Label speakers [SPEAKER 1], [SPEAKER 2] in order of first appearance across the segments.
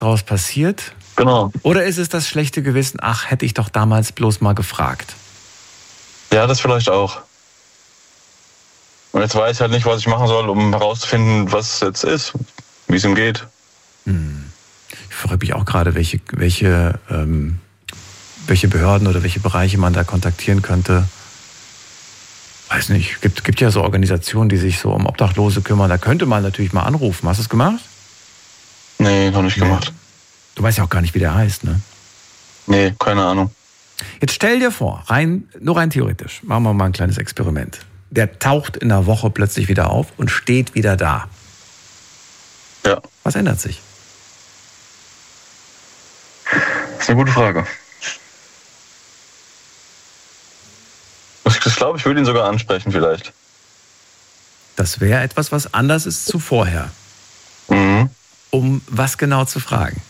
[SPEAKER 1] daraus passiert?
[SPEAKER 2] Genau.
[SPEAKER 1] Oder ist es das schlechte Gewissen, ach, hätte ich doch damals bloß mal gefragt?
[SPEAKER 2] Ja, das vielleicht auch. Und jetzt weiß ich halt nicht, was ich machen soll, um herauszufinden, was es jetzt ist, wie es ihm geht.
[SPEAKER 1] Ich frage mich auch gerade, welche Behörden oder welche Bereiche man da kontaktieren könnte. Weiß nicht, gibt ja so Organisationen, die sich so um Obdachlose kümmern. Da könnte man natürlich mal anrufen. Hast du es gemacht?
[SPEAKER 2] Nee, noch nicht gemacht.
[SPEAKER 1] Du weißt ja auch gar nicht, wie der heißt, ne?
[SPEAKER 2] Nee, keine Ahnung.
[SPEAKER 1] Jetzt stell dir vor, nur rein theoretisch, machen wir mal ein kleines Experiment. Der taucht in einer Woche plötzlich wieder auf und steht wieder da.
[SPEAKER 2] Ja.
[SPEAKER 1] Was ändert sich?
[SPEAKER 2] Das ist eine gute Frage. Ich glaube, ich würde ihn sogar ansprechen vielleicht.
[SPEAKER 1] Das wäre etwas, was anders ist zu vorher.
[SPEAKER 2] Mhm.
[SPEAKER 1] Um was genau zu fragen?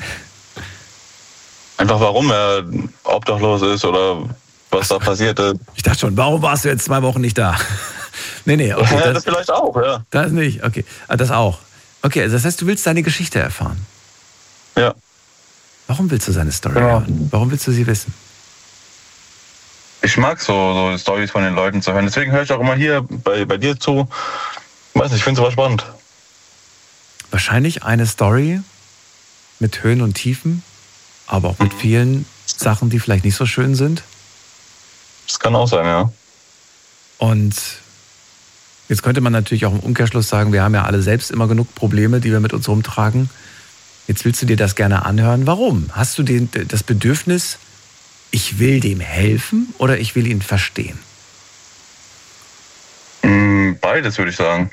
[SPEAKER 2] Einfach warum er obdachlos ist oder was da passiert ist.
[SPEAKER 1] Ich dachte schon, warum warst du jetzt 2 Wochen nicht da? Nee, okay.
[SPEAKER 2] Ja, das vielleicht auch, ja.
[SPEAKER 1] Das nicht, okay. Das auch. Okay, also das heißt, du willst seine Geschichte erfahren.
[SPEAKER 2] Ja.
[SPEAKER 1] Warum willst du seine Story hören? Warum willst du sie wissen?
[SPEAKER 2] Ich mag so Storys von den Leuten zu hören. Deswegen höre ich auch immer hier bei dir zu. Weiß nicht, ich finde es aber spannend.
[SPEAKER 1] Wahrscheinlich eine Story mit Höhen und Tiefen, aber auch mit vielen Sachen, die vielleicht nicht so schön sind.
[SPEAKER 2] Das kann auch sein, ja.
[SPEAKER 1] Und jetzt könnte man natürlich auch im Umkehrschluss sagen, wir haben ja alle selbst immer genug Probleme, die wir mit uns rumtragen. Jetzt willst du dir das gerne anhören. Warum? Hast du das Bedürfnis, ich will dem helfen oder ich will ihn verstehen?
[SPEAKER 2] Beides, würde ich sagen.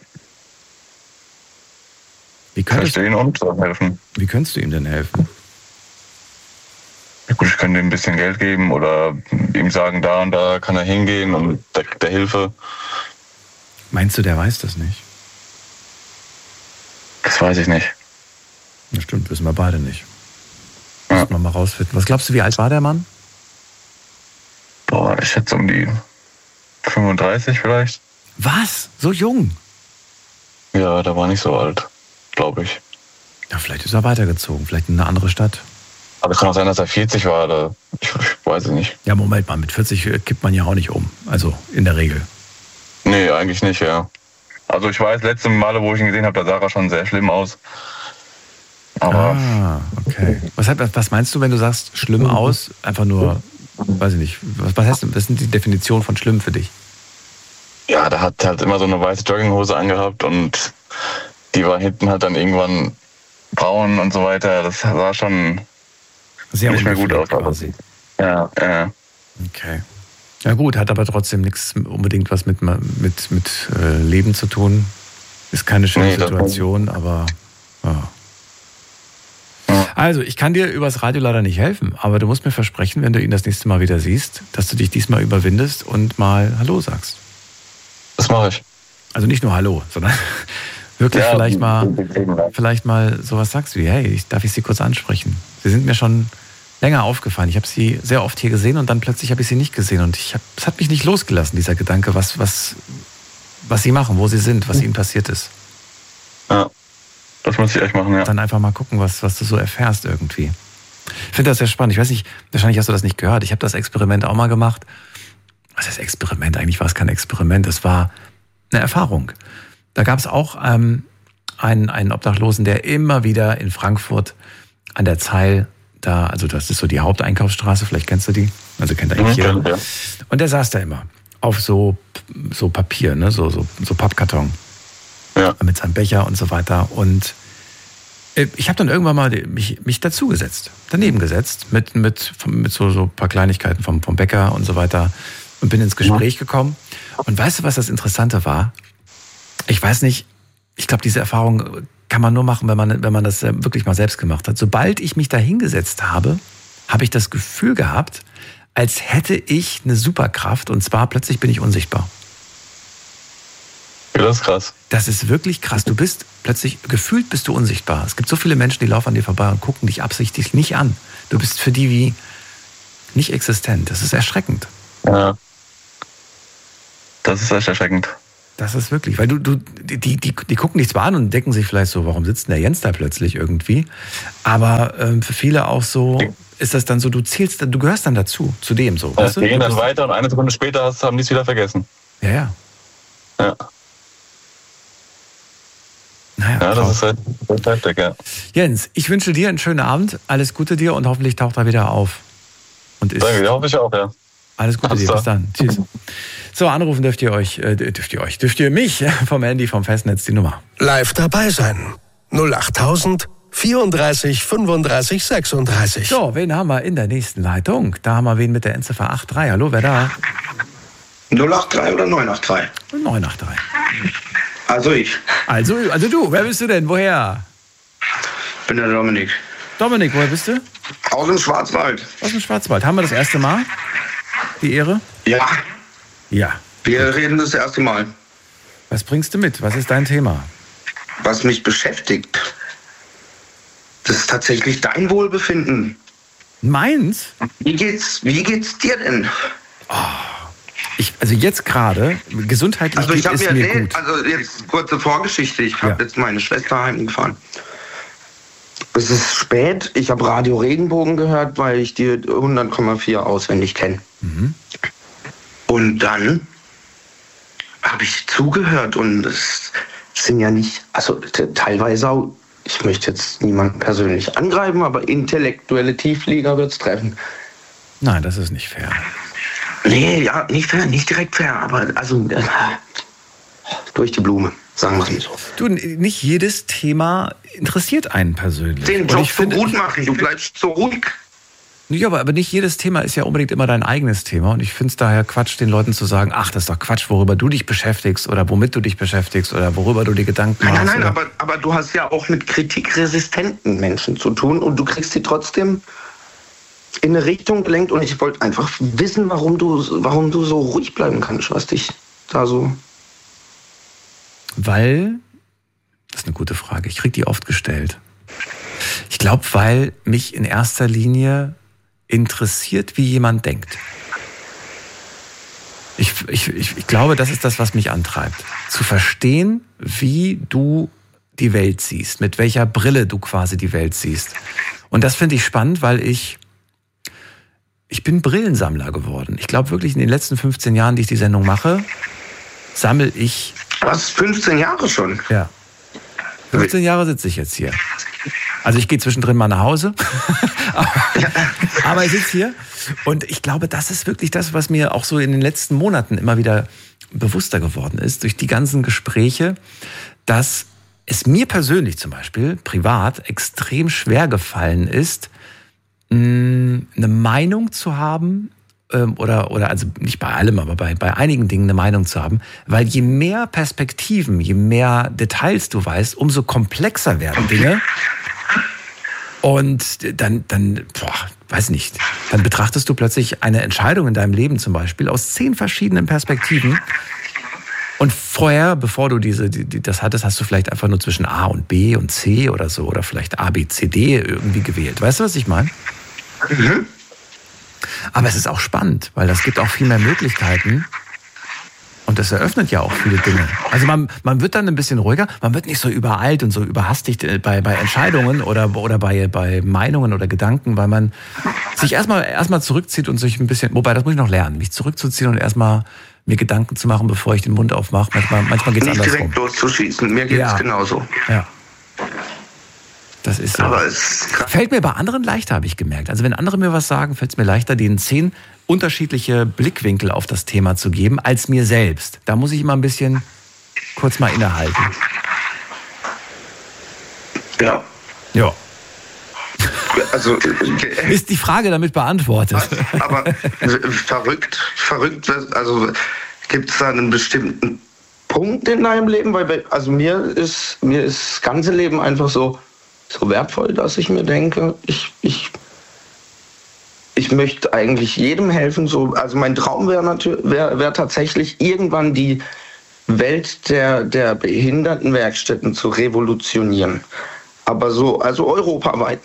[SPEAKER 1] Verstehen
[SPEAKER 2] und helfen.
[SPEAKER 1] Wie könntest du ihm denn helfen?
[SPEAKER 2] Ja, gut, ich könnte ihm ein bisschen Geld geben oder ihm sagen, da und da kann er hingehen und der kriegt der Hilfe.
[SPEAKER 1] Meinst du, der weiß das nicht?
[SPEAKER 2] Das weiß ich nicht.
[SPEAKER 1] Ja, stimmt, wissen wir beide nicht. Müssen wir mal rausfinden. Was glaubst du, wie alt war der Mann?
[SPEAKER 2] Boah, ich schätze um die 35 vielleicht.
[SPEAKER 1] Was? So jung?
[SPEAKER 2] Ja, der war nicht so alt, glaube ich.
[SPEAKER 1] Ja, vielleicht ist er weitergezogen, vielleicht in eine andere Stadt.
[SPEAKER 2] Aber es kann auch sein, dass er 40 war, oder ich weiß es nicht.
[SPEAKER 1] Ja, Moment mal, mit 40 kippt man ja auch nicht um. Also in der Regel.
[SPEAKER 2] Nee, eigentlich nicht, ja. Also ich weiß, letzte Male, wo ich ihn gesehen habe, da sah er schon sehr schlimm aus. Aber
[SPEAKER 1] okay. Was meinst du, wenn du sagst, schlimm aus? Einfach nur, weiß ich nicht. Was heißt denn, was sind die Definitionen von schlimm für dich?
[SPEAKER 2] Ja, der hat halt immer so eine weiße Jogginghose angehabt und die war hinten halt dann irgendwann braun und so weiter. Das sah schon
[SPEAKER 1] sehr
[SPEAKER 2] nicht mehr gut aus.
[SPEAKER 1] Quasi.
[SPEAKER 2] Ja.
[SPEAKER 1] Okay. Ja gut, hat aber trotzdem nichts unbedingt was mit Leben zu tun. Ist keine schöne Situation, aber ja. Also, ich kann dir übers Radio leider nicht helfen, aber du musst mir versprechen, wenn du ihn das nächste Mal wieder siehst, dass du dich diesmal überwindest und mal Hallo sagst.
[SPEAKER 2] Das mache ich.
[SPEAKER 1] Also nicht nur Hallo, sondern wirklich vielleicht mal sowas sagst wie, hey, darf ich Sie kurz ansprechen? Sie sind mir schon länger aufgefallen. Ich habe Sie sehr oft hier gesehen und dann plötzlich habe ich Sie nicht gesehen. Und es hat mich nicht losgelassen, dieser Gedanke, was Sie machen, wo Sie sind, was Ihnen passiert ist.
[SPEAKER 2] Ja, das muss ich echt machen, ja.
[SPEAKER 1] Dann einfach mal gucken, was du so erfährst irgendwie. Ich finde das sehr spannend. Ich weiß nicht, wahrscheinlich hast du das nicht gehört. Ich habe das Experiment auch mal gemacht. Was heißt Experiment? Eigentlich war es kein Experiment. Es war eine Erfahrung. Da gab es auch einen Obdachlosen, der immer wieder in Frankfurt an der Zeil da, also das ist so die Haupteinkaufsstraße, vielleicht kennst du die, also kennt eigentlich jeder. Ja. Und der saß da immer auf so Papier, ne, so Pappkarton, ja, mit seinem Becher und so weiter. Und ich habe dann irgendwann mal mich dazugesetzt, daneben gesetzt, mit so ein paar Kleinigkeiten vom Bäcker und so weiter und bin ins Gespräch gekommen. Und weißt du, was das Interessante war? Ich weiß nicht, ich glaube, diese Erfahrung kann man nur machen, wenn man das wirklich mal selbst gemacht hat. Sobald ich mich da hingesetzt habe, habe ich das Gefühl gehabt, als hätte ich eine Superkraft und zwar plötzlich bin ich unsichtbar.
[SPEAKER 2] Ja, das ist krass.
[SPEAKER 1] Das ist wirklich krass. Du bist plötzlich, gefühlt bist du unsichtbar. Es gibt so viele Menschen, die laufen an dir vorbei und gucken dich absichtlich nicht an. Du bist für die wie nicht existent. Das ist erschreckend.
[SPEAKER 2] Ja. Das ist echt erschreckend.
[SPEAKER 1] Das ist wirklich, weil die gucken dich zwar an und denken sich vielleicht so, warum sitzt denn der Jens da plötzlich irgendwie? Aber für viele auch so ist das dann so, du gehörst dann dazu, zu dem so.
[SPEAKER 2] Ja, die gehen dann weiter und eine Sekunde später haben die es wieder vergessen.
[SPEAKER 1] Ja.
[SPEAKER 2] Ja.
[SPEAKER 1] Naja,
[SPEAKER 2] ja, das ist halt heftig, ja.
[SPEAKER 1] Jens, ich wünsche dir einen schönen Abend, alles Gute dir und hoffentlich taucht er wieder auf. Und ist.
[SPEAKER 2] Danke, hoffe ich auch, ja.
[SPEAKER 1] Alles Gute dir, bis dann. Tschüss. So, anrufen dürft ihr mich vom Handy, vom Festnetz, die Nummer.
[SPEAKER 3] Live dabei sein. 08000 34 35 36.
[SPEAKER 1] So, wen haben wir in der nächsten Leitung? Da haben wir wen mit der Endziffer 83. Hallo, wer da?
[SPEAKER 4] 083 oder 983?
[SPEAKER 1] 983.
[SPEAKER 4] Also ich.
[SPEAKER 1] Also du, wer bist du denn? Woher?
[SPEAKER 4] Ich bin der Dominik.
[SPEAKER 1] Dominik, woher bist du?
[SPEAKER 4] Aus dem Schwarzwald.
[SPEAKER 1] Aus dem Schwarzwald. Haben wir das erste Mal die Ehre?
[SPEAKER 4] Ja.
[SPEAKER 1] Ja.
[SPEAKER 4] Wir reden das erste Mal.
[SPEAKER 1] Was bringst du mit? Was ist dein Thema?
[SPEAKER 4] Was mich beschäftigt, das ist tatsächlich dein Wohlbefinden.
[SPEAKER 1] Meins?
[SPEAKER 4] Wie geht's dir denn?
[SPEAKER 1] Also jetzt gerade, gesundheitlich
[SPEAKER 4] also
[SPEAKER 1] geht es mir gut.
[SPEAKER 4] Also jetzt kurze Vorgeschichte. Ich habe jetzt meine Schwester heimgefahren. Es ist spät. Ich habe Radio Regenbogen gehört, weil ich die 100,4 auswendig kenne.
[SPEAKER 1] Mhm.
[SPEAKER 4] Und dann habe ich zugehört und es sind ja nicht, also teilweise auch, ich möchte jetzt niemanden persönlich angreifen, aber intellektuelle Tieflieger wird es treffen.
[SPEAKER 1] Nein, das ist nicht fair.
[SPEAKER 4] Nee, ja, nicht fair, nicht direkt fair, aber also durch die Blume, sagen wir es mal so.
[SPEAKER 1] Du, nicht jedes Thema interessiert einen persönlich.
[SPEAKER 4] Den Job so gut machen, du bleibst so ruhig.
[SPEAKER 1] Ja, aber nicht jedes Thema ist ja unbedingt immer dein eigenes Thema. Und ich finde es daher Quatsch, den Leuten zu sagen, ach, das ist doch Quatsch, worüber du dich beschäftigst oder womit du dich beschäftigst oder worüber du dir Gedanken machst.
[SPEAKER 4] Nein, aber du hast ja auch mit kritikresistenten Menschen zu tun und du kriegst sie trotzdem in eine Richtung gelenkt. Und ich wollte einfach wissen, warum du so ruhig bleiben kannst, was dich da so...
[SPEAKER 1] Weil, das ist eine gute Frage, ich kriege die oft gestellt. Ich glaube, weil mich in erster Linie interessiert, wie jemand denkt. Ich glaube, das ist das, was mich antreibt. Zu verstehen, wie du die Welt siehst, mit welcher Brille du quasi die Welt siehst. Und das finde ich spannend, weil ich bin Brillensammler geworden. Ich glaube wirklich, in den letzten 15 Jahren, die ich die Sendung mache, sammle ich...
[SPEAKER 4] Was, 15 Jahre schon?
[SPEAKER 1] Ja. 15 Jahre sitze ich jetzt hier. Also ich gehe zwischendrin mal nach Hause, aber ich sitze hier und ich glaube, das ist wirklich das, was mir auch so in den letzten Monaten immer wieder bewusster geworden ist, durch die ganzen Gespräche, dass es mir persönlich zum Beispiel, privat, extrem schwer gefallen ist, eine Meinung zu haben, oder also nicht bei allem, aber bei einigen Dingen eine Meinung zu haben, weil je mehr Perspektiven, je mehr Details du weißt, umso komplexer werden Dinge. Und dann weiß nicht, dann betrachtest du plötzlich eine Entscheidung in deinem Leben zum Beispiel aus 10 verschiedenen Perspektiven. Und vorher, bevor du das hattest, hast du vielleicht einfach nur zwischen A und B und C oder so, oder vielleicht A, B, C, D irgendwie gewählt. Weißt du, was ich meine?
[SPEAKER 4] Mhm.
[SPEAKER 1] Aber es ist auch spannend, weil das gibt auch viel mehr Möglichkeiten und das eröffnet ja auch viele Dinge. Also man wird dann ein bisschen ruhiger, man wird nicht so übereilt und so überhastigt bei Entscheidungen oder bei Meinungen oder Gedanken, weil man sich erstmal zurückzieht und sich ein bisschen, wobei das muss ich noch lernen, mich zurückzuziehen und erstmal mir Gedanken zu machen, bevor ich den Mund aufmache. Manchmal geht es andersrum.
[SPEAKER 4] Nicht direkt loszuschießen, mir geht es genauso.
[SPEAKER 1] Ja. Das ist so.
[SPEAKER 4] Aber es
[SPEAKER 1] fällt mir bei anderen leichter, habe ich gemerkt. Also wenn andere mir was sagen, fällt es mir leichter, denen 10 unterschiedliche Blickwinkel auf das Thema zu geben, als mir selbst. Da muss ich immer ein bisschen kurz mal innehalten.
[SPEAKER 4] Ja.
[SPEAKER 1] Ja.
[SPEAKER 4] Also
[SPEAKER 1] ist die Frage damit beantwortet?
[SPEAKER 4] Aber verrückt. Also gibt es da einen bestimmten Punkt in deinem Leben? Weil also mir ist das ganze Leben einfach so wertvoll, dass ich mir denke, ich möchte eigentlich jedem helfen. So, also mein Traum wäre tatsächlich irgendwann die Welt der Behindertenwerkstätten zu revolutionieren. Aber so, also europaweit.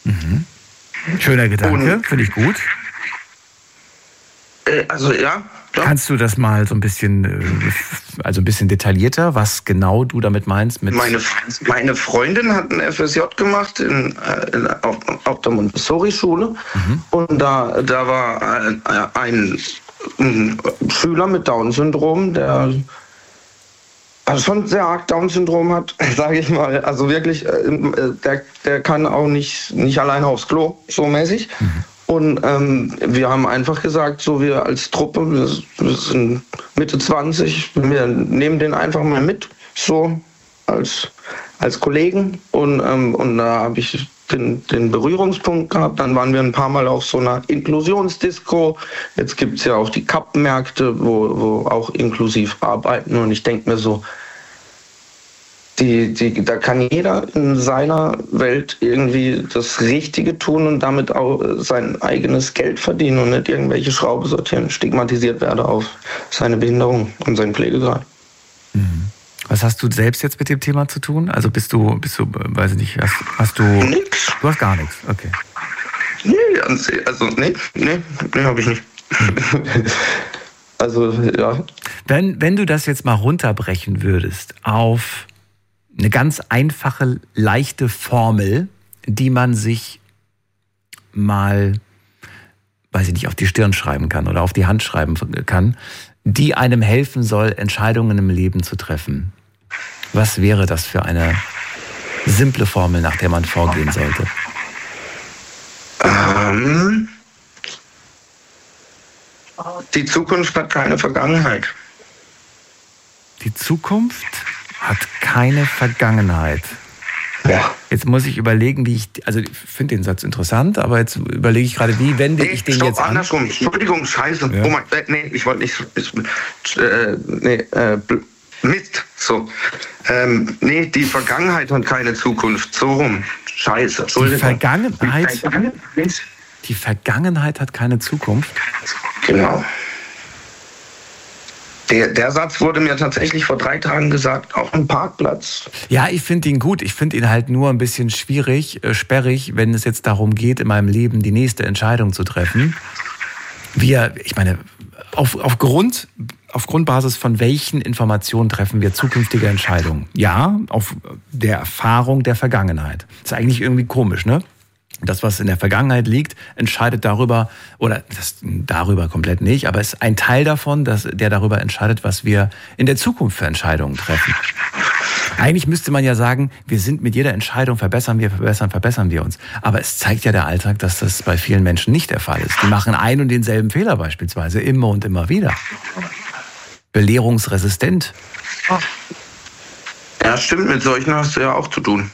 [SPEAKER 1] Mhm. Schöner Gedanke, finde ich gut.
[SPEAKER 4] Also ja, Ja.
[SPEAKER 1] Kannst du das mal so ein bisschen detaillierter, was genau du damit meinst?
[SPEAKER 4] Meine Freundin hat ein FSJ gemacht auf der Montessori-Schule. Und da war ein Schüler mit Down-Syndrom, der schon sehr arg Down-Syndrom hat, sage ich mal. Also wirklich, der kann auch nicht alleine aufs Klo, so mäßig. Und wir haben einfach gesagt, so wir als Truppe, wir sind Mitte 20, wir nehmen den einfach mal mit, so als Kollegen. Und da habe ich den Berührungspunkt gehabt. Dann waren wir ein paar Mal auf so einer Inklusionsdisco. Jetzt gibt es ja auch die Cup-Märkte, wo auch inklusiv arbeiten. Und ich denke mir so, da kann jeder in seiner Welt irgendwie das Richtige tun und damit auch sein eigenes Geld verdienen und nicht irgendwelche Schrauben sortieren, stigmatisiert werde auf seine Behinderung und seinen Pflegegrad.
[SPEAKER 1] Was hast du selbst jetzt mit dem Thema zu tun? Also bist du, weiß ich nicht, hast du...
[SPEAKER 4] Nix.
[SPEAKER 1] Du hast gar nichts, okay.
[SPEAKER 4] Nee, habe ich nicht. Also, ja.
[SPEAKER 1] Wenn du das jetzt mal runterbrechen würdest auf eine ganz einfache, leichte Formel, die man sich mal, weiß ich nicht, auf die Stirn schreiben kann oder auf die Hand schreiben kann, die einem helfen soll, Entscheidungen im Leben zu treffen. Was wäre das für eine simple Formel, nach der man vorgehen sollte?
[SPEAKER 4] Die Zukunft hat keine Vergangenheit.
[SPEAKER 1] Die Zukunft hat keine Vergangenheit.
[SPEAKER 4] Ja.
[SPEAKER 1] Jetzt muss ich überlegen, ich finde den Satz interessant, aber jetzt überlege ich gerade, wie wende ich den jetzt an?
[SPEAKER 4] Andersrum. Entschuldigung, scheiße. Ja. Oh mein, ich wollte nicht. Mist. So. Die Vergangenheit hat keine Zukunft. So rum. Scheiße.
[SPEAKER 1] Die Vergangenheit hat keine Zukunft?
[SPEAKER 4] Genau. Der Satz wurde mir tatsächlich vor 3 Tagen gesagt, auf dem Parkplatz.
[SPEAKER 1] Ja, ich finde ihn gut. Ich finde ihn halt nur ein bisschen sperrig, wenn es jetzt darum geht, in meinem Leben die nächste Entscheidung zu treffen. Auf Grundbasis von welchen Informationen treffen wir zukünftige Entscheidungen? Ja, auf der Erfahrung der Vergangenheit. Das ist eigentlich irgendwie komisch, ne? Das, was in der Vergangenheit liegt, entscheidet darüber, oder darüber komplett nicht, aber es ist ein Teil davon, der darüber entscheidet, was wir in der Zukunft für Entscheidungen treffen. Eigentlich müsste man ja sagen, wir sind mit jeder Entscheidung, verbessern wir uns. Aber es zeigt ja der Alltag, dass das bei vielen Menschen nicht der Fall ist. Die machen einen und denselben Fehler beispielsweise, immer und immer wieder. Belehrungsresistent.
[SPEAKER 4] Ja, stimmt, mit solchen hast du ja auch zu tun.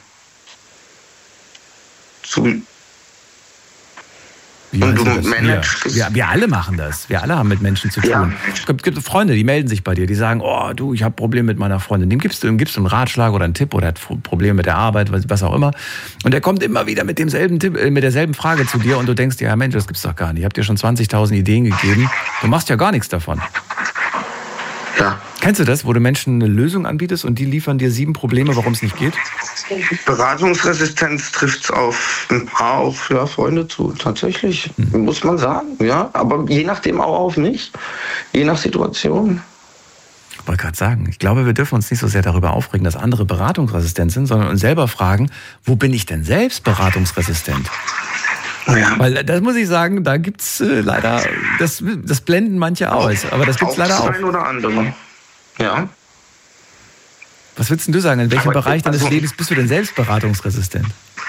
[SPEAKER 4] Und du managst es.
[SPEAKER 1] Wir alle machen das. Wir alle haben mit Menschen zu tun. Ja. Es gibt Freunde, die melden sich bei dir, die sagen, oh du, ich habe Probleme mit meiner Freundin. Dem gibst du einen Ratschlag oder einen Tipp oder hat Probleme mit der Arbeit, was auch immer. Und der kommt immer wieder mit demselben Tipp, mit derselben Frage zu dir und du denkst dir, ja Mensch, das gibt's doch gar nicht. Ich habe dir schon 20.000 Ideen gegeben. Du machst ja gar nichts davon.
[SPEAKER 4] Ja.
[SPEAKER 1] Kennst du das, wo du Menschen eine Lösung anbietest und die liefern dir 7 Probleme, warum es nicht geht?
[SPEAKER 4] Beratungsresistenz trifft es auf ein paar auch Freunde zu, tatsächlich, muss man sagen. Ja, aber je nachdem auch auf mich, je nach Situation.
[SPEAKER 1] Ich wollte gerade sagen, ich glaube, wir dürfen uns nicht so sehr darüber aufregen, dass andere beratungsresistent sind, sondern uns selber fragen, wo bin ich denn selbst beratungsresistent?
[SPEAKER 4] Ja.
[SPEAKER 1] Weil das muss ich sagen, da gibt's leider, das blenden manche aus, aber das gibt's leider auch.
[SPEAKER 4] Ein oder andere. Ja.
[SPEAKER 1] Was würdest du sagen, in welchem Bereich deines Lebens bist du denn selbst beratungsresistent?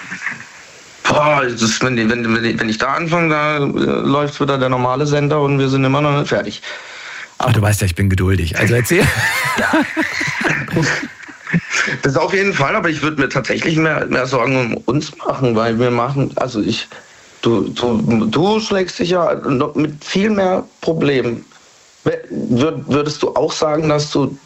[SPEAKER 4] Wenn ich da anfange, da läuft wieder der normale Sender und wir sind immer noch nicht fertig.
[SPEAKER 1] Aber du weißt ja, ich bin geduldig, also erzähl.
[SPEAKER 4] Ja. Das auf jeden Fall, aber ich würde mir tatsächlich mehr Sorgen um uns machen, weil wir machen, also du schlägst dich ja mit viel mehr Problemen. Würdest du auch sagen, dass du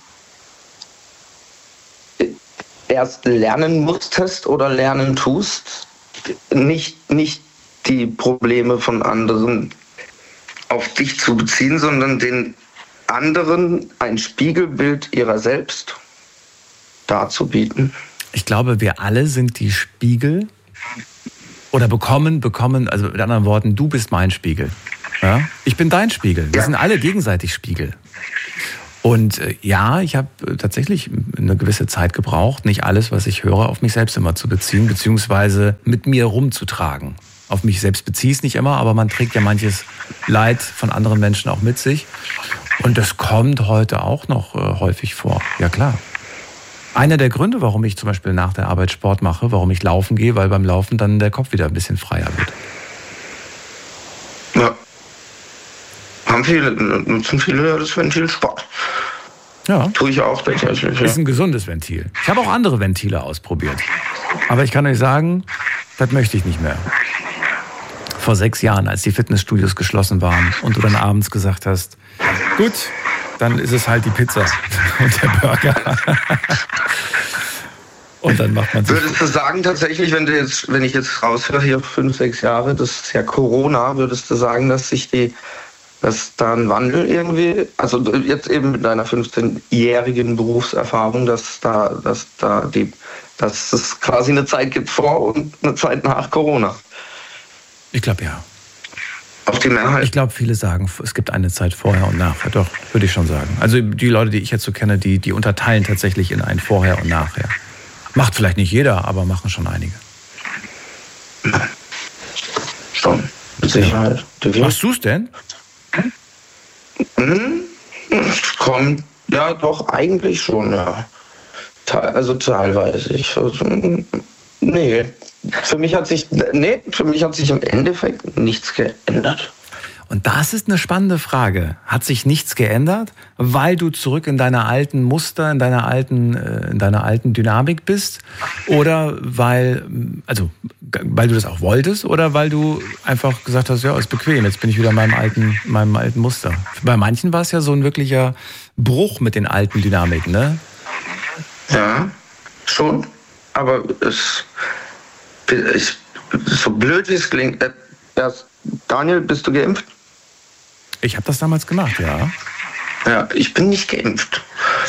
[SPEAKER 4] erst lernen musstest oder lernen tust, nicht die Probleme von anderen auf dich zu beziehen, sondern den anderen ein Spiegelbild ihrer selbst darzubieten?
[SPEAKER 1] Ich glaube, wir alle sind die Spiegel oder bekommen, also mit anderen Worten, du bist mein Spiegel. Ja? Ich bin dein Spiegel. Wir sind alle gegenseitig Spiegel. Und ja, ich habe tatsächlich eine gewisse Zeit gebraucht, nicht alles, was ich höre, auf mich selbst immer zu beziehen, beziehungsweise mit mir rumzutragen. Auf mich selbst beziehe ich es nicht immer, aber man trägt ja manches Leid von anderen Menschen auch mit sich. Und das kommt heute auch noch häufig vor. Ja, klar. Einer der Gründe, warum ich zum Beispiel nach der Arbeit Sport mache, warum ich laufen gehe, weil beim Laufen dann der Kopf wieder ein bisschen freier wird.
[SPEAKER 4] Ja. Nutzen viele das Ventil Sport.
[SPEAKER 1] Ja.
[SPEAKER 4] Tue ich auch tatsächlich.
[SPEAKER 1] Ist ein gesundes Ventil. Ich habe auch andere Ventile ausprobiert. Aber ich kann euch sagen, das möchte ich nicht mehr. Vor 6 Jahren, als die Fitnessstudios geschlossen waren und du dann abends gesagt hast, gut, dann ist es halt die Pizza und der Burger. Und dann macht man sich...
[SPEAKER 4] Würdest du sagen, tatsächlich, wenn ich jetzt raushöre, hier 5, 6 Jahre, das ist ja Corona, würdest du sagen, dass da ein Wandel irgendwie, also jetzt eben mit deiner 15-jährigen Berufserfahrung, dass es quasi eine Zeit gibt vor und eine Zeit nach Corona?
[SPEAKER 1] Ich glaube, ja.
[SPEAKER 4] Auf die Mehrheit?
[SPEAKER 1] Ich glaube, viele sagen, es gibt eine Zeit vorher und nachher. Doch, würde ich schon sagen. Also die Leute, die ich jetzt so kenne, die unterteilen tatsächlich in ein Vorher und Nachher. Macht vielleicht nicht jeder, aber machen schon einige.
[SPEAKER 4] Schon, mit Sicherheit.
[SPEAKER 1] Machst du es denn?
[SPEAKER 4] Kommt, ja doch, eigentlich schon, ja. Also teilweise. Für mich hat sich im Endeffekt nichts geändert.
[SPEAKER 1] Und das ist eine spannende Frage. Hat sich nichts geändert, weil du zurück in deiner alten Muster, in deiner alten Dynamik bist? Oder weil du das auch wolltest? Oder weil du einfach gesagt hast, ja, ist bequem, jetzt bin ich wieder in meinem alten Muster? Bei manchen war es ja so ein wirklicher Bruch mit den alten Dynamiken, ne?
[SPEAKER 4] Ja, schon. Aber so blöd wie es klingt, Daniel, bist du geimpft?
[SPEAKER 1] Ich habe das damals gemacht, ja.
[SPEAKER 4] Ja, ich bin nicht geimpft.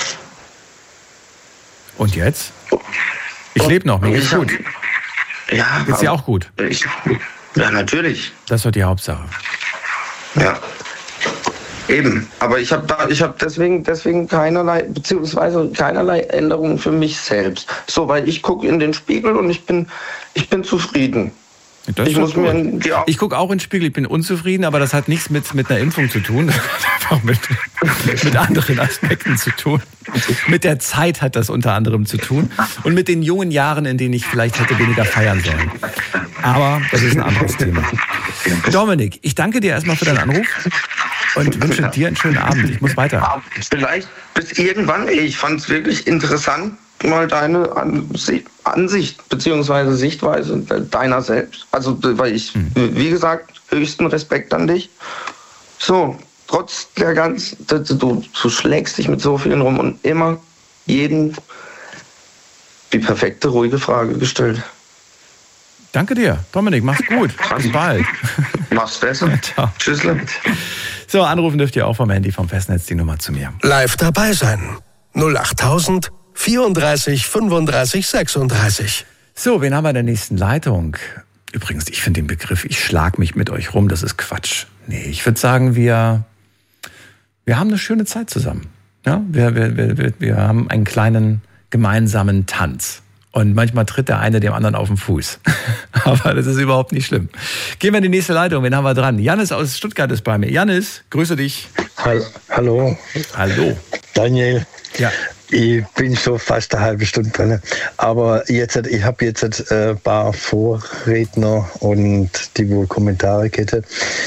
[SPEAKER 1] Und jetzt? Ich lebe noch, mir geht's gut.
[SPEAKER 4] Ja.
[SPEAKER 1] Geht's dir auch gut?
[SPEAKER 4] Ja, natürlich.
[SPEAKER 1] Das ist doch die Hauptsache.
[SPEAKER 4] Ja. Eben. Aber ich habe deswegen keinerlei Änderungen für mich selbst. So, weil ich gucke in den Spiegel und ich bin zufrieden.
[SPEAKER 1] Ich gucke auch in den Spiegel, ich bin unzufrieden, aber das hat nichts mit einer Impfung zu tun. Das hat einfach mit anderen Aspekten zu tun. Mit der Zeit hat das unter anderem zu tun. Und mit den jungen Jahren, in denen ich vielleicht hätte weniger feiern sollen. Aber das ist ein anderes Thema. Dominik, ich danke dir erstmal für deinen Anruf und wünsche dir einen schönen Abend. Ich muss weiter.
[SPEAKER 4] Vielleicht bis irgendwann. Ich fand es wirklich interessant, mal deine Ansicht bzw. Sichtweise deiner selbst. Also, weil ich, wie gesagt, höchsten Respekt an dich. So, trotz der ganzen, du schlägst dich mit so vielen rum und immer jeden die perfekte, ruhige Frage gestellt.
[SPEAKER 1] Danke dir, Dominik, mach's gut. Bis bald.
[SPEAKER 4] Mach's besser.
[SPEAKER 1] Ciao.
[SPEAKER 4] Tschüss.
[SPEAKER 1] So, anrufen dürft ihr auch vom Handy, vom Festnetz, die Nummer zu mir.
[SPEAKER 3] Live dabei sein. 08000 34 35 36.
[SPEAKER 1] So, wen haben wir in der nächsten Leitung? Übrigens, ich finde den Begriff, ich schlag mich mit euch rum, das ist Quatsch. Nee, ich würde sagen, wir haben eine schöne Zeit zusammen. Ja, wir haben einen kleinen gemeinsamen Tanz. Und manchmal tritt der eine dem anderen auf den Fuß. Aber das ist überhaupt nicht schlimm. Gehen wir in die nächste Leitung. Wen haben wir dran? Janis aus Stuttgart ist bei mir. Janis, grüße dich.
[SPEAKER 5] Hallo.
[SPEAKER 1] Hallo.
[SPEAKER 5] Daniel.
[SPEAKER 1] Ja.
[SPEAKER 5] Ich bin schon fast eine halbe Stunde drin. Aber ich habe jetzt ein paar Vorredner und die wohl Kommentare hätten.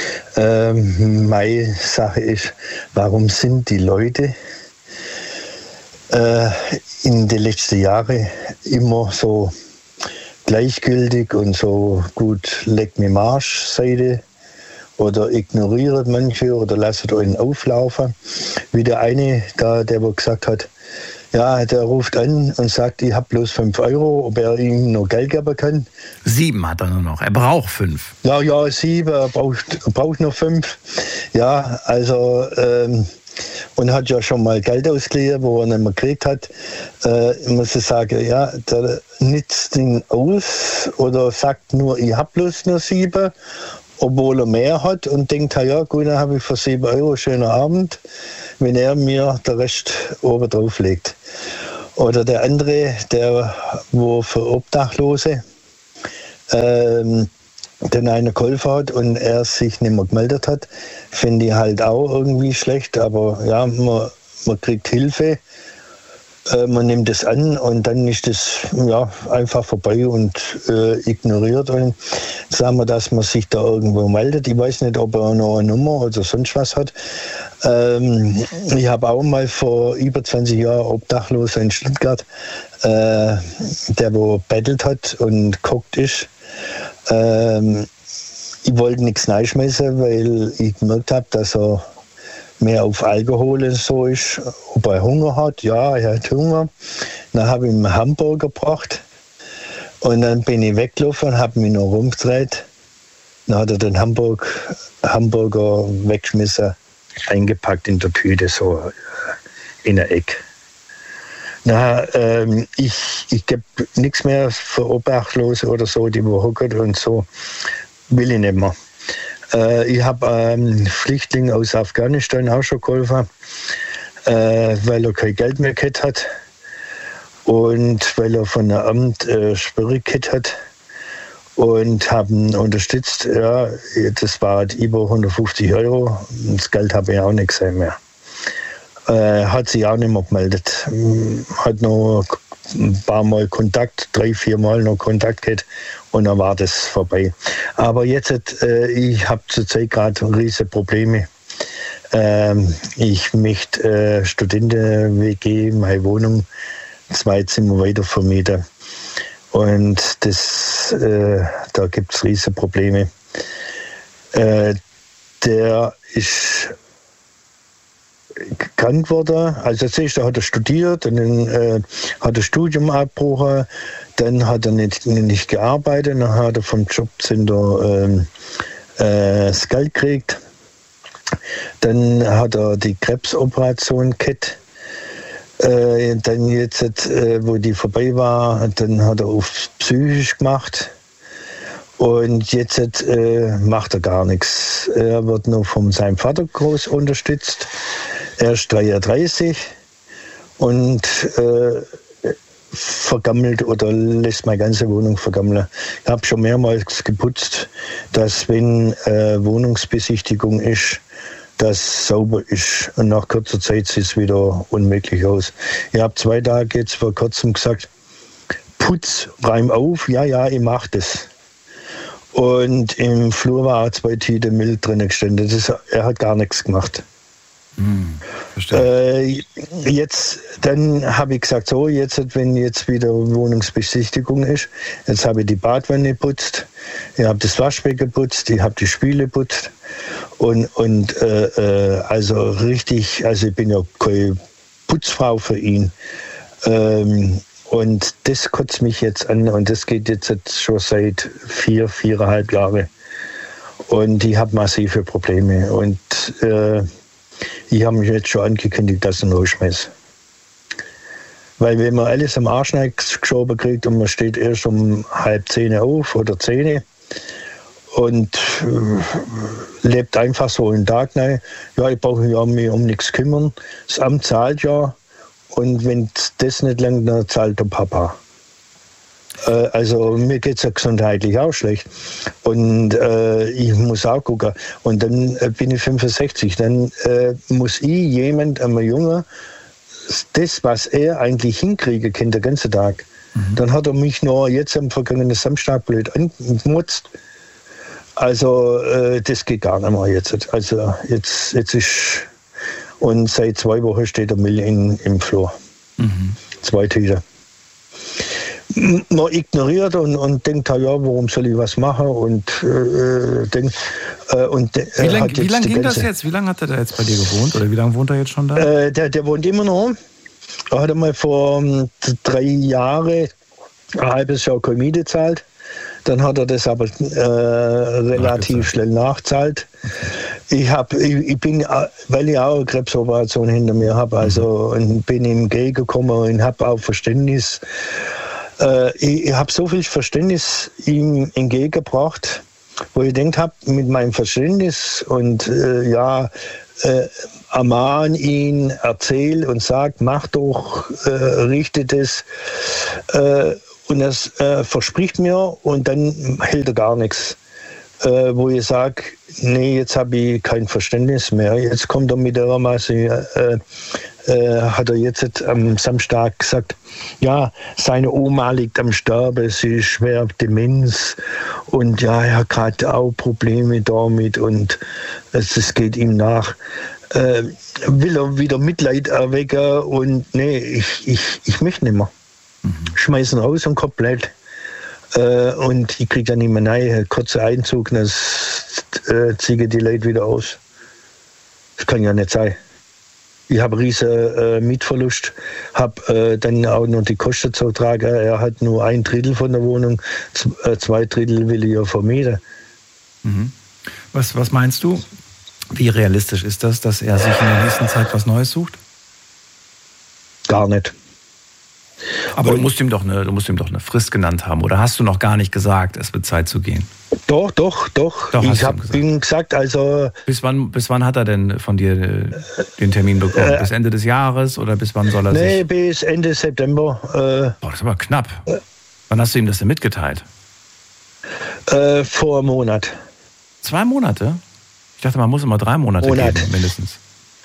[SPEAKER 5] Meine Sache ist, warum sind die Leute in den letzten Jahren immer so gleichgültig und so gut leck mir Marschseite oder ignoriert manche oder lasst einen auflaufen. Wie der eine da, der gesagt hat, ja, der ruft an und sagt, ich habe bloß 5 Euro, ob er ihm noch Geld geben kann.
[SPEAKER 1] 7 hat er nur noch, er braucht 5.
[SPEAKER 5] Ja, 7, er braucht noch 5. Ja, also und hat ja schon mal Geld ausgeliehen, wo er nicht mehr gekriegt hat. Muss ich sagen, ja, der nützt ihn aus oder sagt nur, ich habe bloß nur 7 obwohl er mehr hat und denkt, ja gut, dann habe ich für 7 Euro schönen Abend, wenn er mir den Rest oben drauf legt. Oder der andere, wo für Obdachlose den einer geholfen hat und er sich nicht mehr gemeldet hat, finde ich halt auch irgendwie schlecht, aber ja, man kriegt Hilfe. Man nimmt es an und dann ist es einfach vorbei und ignoriert. Und sagen wir, dass man sich da irgendwo meldet. Ich weiß nicht, ob er noch eine Nummer oder sonst was hat. Ich habe auch mal vor über 20 Jahren Obdachloser in Stuttgart, der wo bettelt hat und geguckt ist. Ich wollte nichts reinschmeißen, weil ich gemerkt habe, dass er mehr auf Alkohol und so ist. Ob er Hunger hat, ja, er hat Hunger. Dann habe ich ihm einen Hamburger gebracht und dann bin ich weggelaufen und habe mich noch rumgedreht. Dann hat er den Hamburger weggeschmissen, eingepackt in der Tüte, so in der Ecke. Ich gebe nichts mehr für Obdachlose oder so, die wo hocken und so, will ich nicht mehr. Ich habe Flüchtling aus Afghanistan auch schon geholfen, weil er kein Geld mehr gehabt hat und weil er von der Amt Schwierigkeit hat und haben unterstützt. Ja, das war über 150 Euro. Das Geld habe ich auch nicht gesehen mehr. Hat sich auch nicht mehr gemeldet. Hat noch ein paar Mal Kontakt, 3-4 Mal noch Kontakt gehabt und dann war das vorbei. Aber jetzt, ich habe zurzeit gerade riesige Probleme. Ich möchte Studenten-WG, meine Wohnung, 2 Zimmer weiter vermieten. Und da gibt es riesige Probleme. Der ist krank geworden. Also zuerst hat er studiert und dann hat er Studium abgebrochen, dann hat er nicht gearbeitet, dann hat er vom Jobcenter das Geld gekriegt, dann hat er die Krebsoperation gehabt, dann jetzt, wo die vorbei war, dann hat er auf psychisch gemacht. Und jetzt macht er gar nichts. Er wird nur von seinem Vater groß unterstützt. Er ist 33 und vergammelt oder lässt meine ganze Wohnung vergammeln. Ich habe schon mehrmals geputzt, dass wenn Wohnungsbesichtigung ist, das sauber ist. Und nach kurzer Zeit sieht es wieder unmöglich aus. Ich habe 2 Tage jetzt vor kurzem gesagt, putz, räum auf, ja, ich mache das. Und im Flur war 2 Tüten Müll drin gestanden. Er hat gar nichts gemacht. Jetzt, dann habe ich gesagt, so, jetzt, wenn jetzt wieder Wohnungsbesichtigung ist, jetzt habe ich die Badwanne geputzt, ich habe das Waschbecken geputzt, ich habe die Spüle geputzt und also richtig, also ich bin ja keine Putzfrau für ihn. Und das kotzt mich jetzt an und das geht jetzt schon seit 4,5 Jahren. Und ich habe massive Probleme. Und ich habe mich jetzt schon angekündigt, dass ich ihn rausschmeiße. Weil wenn man alles am Arsch geschoben kriegt und man steht erst um 9:30 auf oder 10 und lebt einfach so einen Tag rein, ja, ich brauche mich um nichts kümmern. Das Amt zahlt ja. Und wenn das nicht langt, dann zahlt der Papa. Also mir geht es ja gesundheitlich auch schlecht. Und ich muss auch gucken. Und dann bin ich 65. Dann muss ich einem Jungen, das, was er eigentlich hinkriegen kann, den ganzen Tag. Dann hat er mich noch jetzt am vergangenen Samstag blöd angemutzt. Also das geht gar nicht mehr jetzt. Also jetzt ist... Und seit 2 Wochen steht der Müll im Flur. 2 Tüten. Man ignoriert und denkt, ja, warum soll ich was machen? Und denkt.
[SPEAKER 1] Wie lange ging das jetzt? Wie lange hat er da jetzt bei dir gewohnt? Oder wie lange wohnt er jetzt schon da?
[SPEAKER 5] Der wohnt immer noch. Er hat mal vor 3 Jahren ein halbes Jahr keine Miete gezahlt. Dann hat er das aber relativ schnell nachgezahlt. Ich bin, weil ich auch eine Krebsoperation hinter mir habe, also und bin ihm entgegengekommen und habe auch Verständnis. Ich habe so viel Verständnis ihm entgegengebracht wo ich gedacht habe, mit meinem Verständnis und ermahn ihn, erzähl und sag, mach doch, richte das. Und das verspricht mir und dann hält er gar nichts. Wo ich sage, nee, jetzt habe ich kein Verständnis mehr. Jetzt kommt er mit der Masse, hat er jetzt am Samstag gesagt, ja, seine Oma liegt am Sterben, sie ist schwer Demenz und ja, er hat gerade auch Probleme damit und es geht ihm nach. Will er wieder Mitleid erwecken und nee, ich möchte nicht mehr. Schmeißen raus und komplett. Und ich kriege dann nicht mehr rein. Kurzer Einzug, das ziehe die Leute wieder aus. Das kann ja nicht sein. Ich habe einen riesen Mietverlust, habe dann auch noch die Kosten zu tragen. Er hat nur 1/3 von der Wohnung, 2/3 will ich ja vermieten.
[SPEAKER 1] Mhm. Was meinst du? Wie realistisch ist das, dass er sich in der nächsten Zeit was Neues sucht?
[SPEAKER 5] Gar nicht.
[SPEAKER 1] Aber du musst ihm doch eine Frist genannt haben. Oder hast du noch gar nicht gesagt, es wird Zeit zu gehen?
[SPEAKER 5] Doch. Ich habe ihm gesagt, also...
[SPEAKER 1] Bis wann hat er denn von dir den Termin bekommen? Bis Ende des Jahres oder bis wann soll er sich...
[SPEAKER 5] Nee, bis Ende September.
[SPEAKER 1] Das ist aber knapp. Wann hast du ihm das denn mitgeteilt?
[SPEAKER 5] Vor einem Monat.
[SPEAKER 1] 2 Monate? Ich dachte, man muss immer 3 Monate geben, mindestens.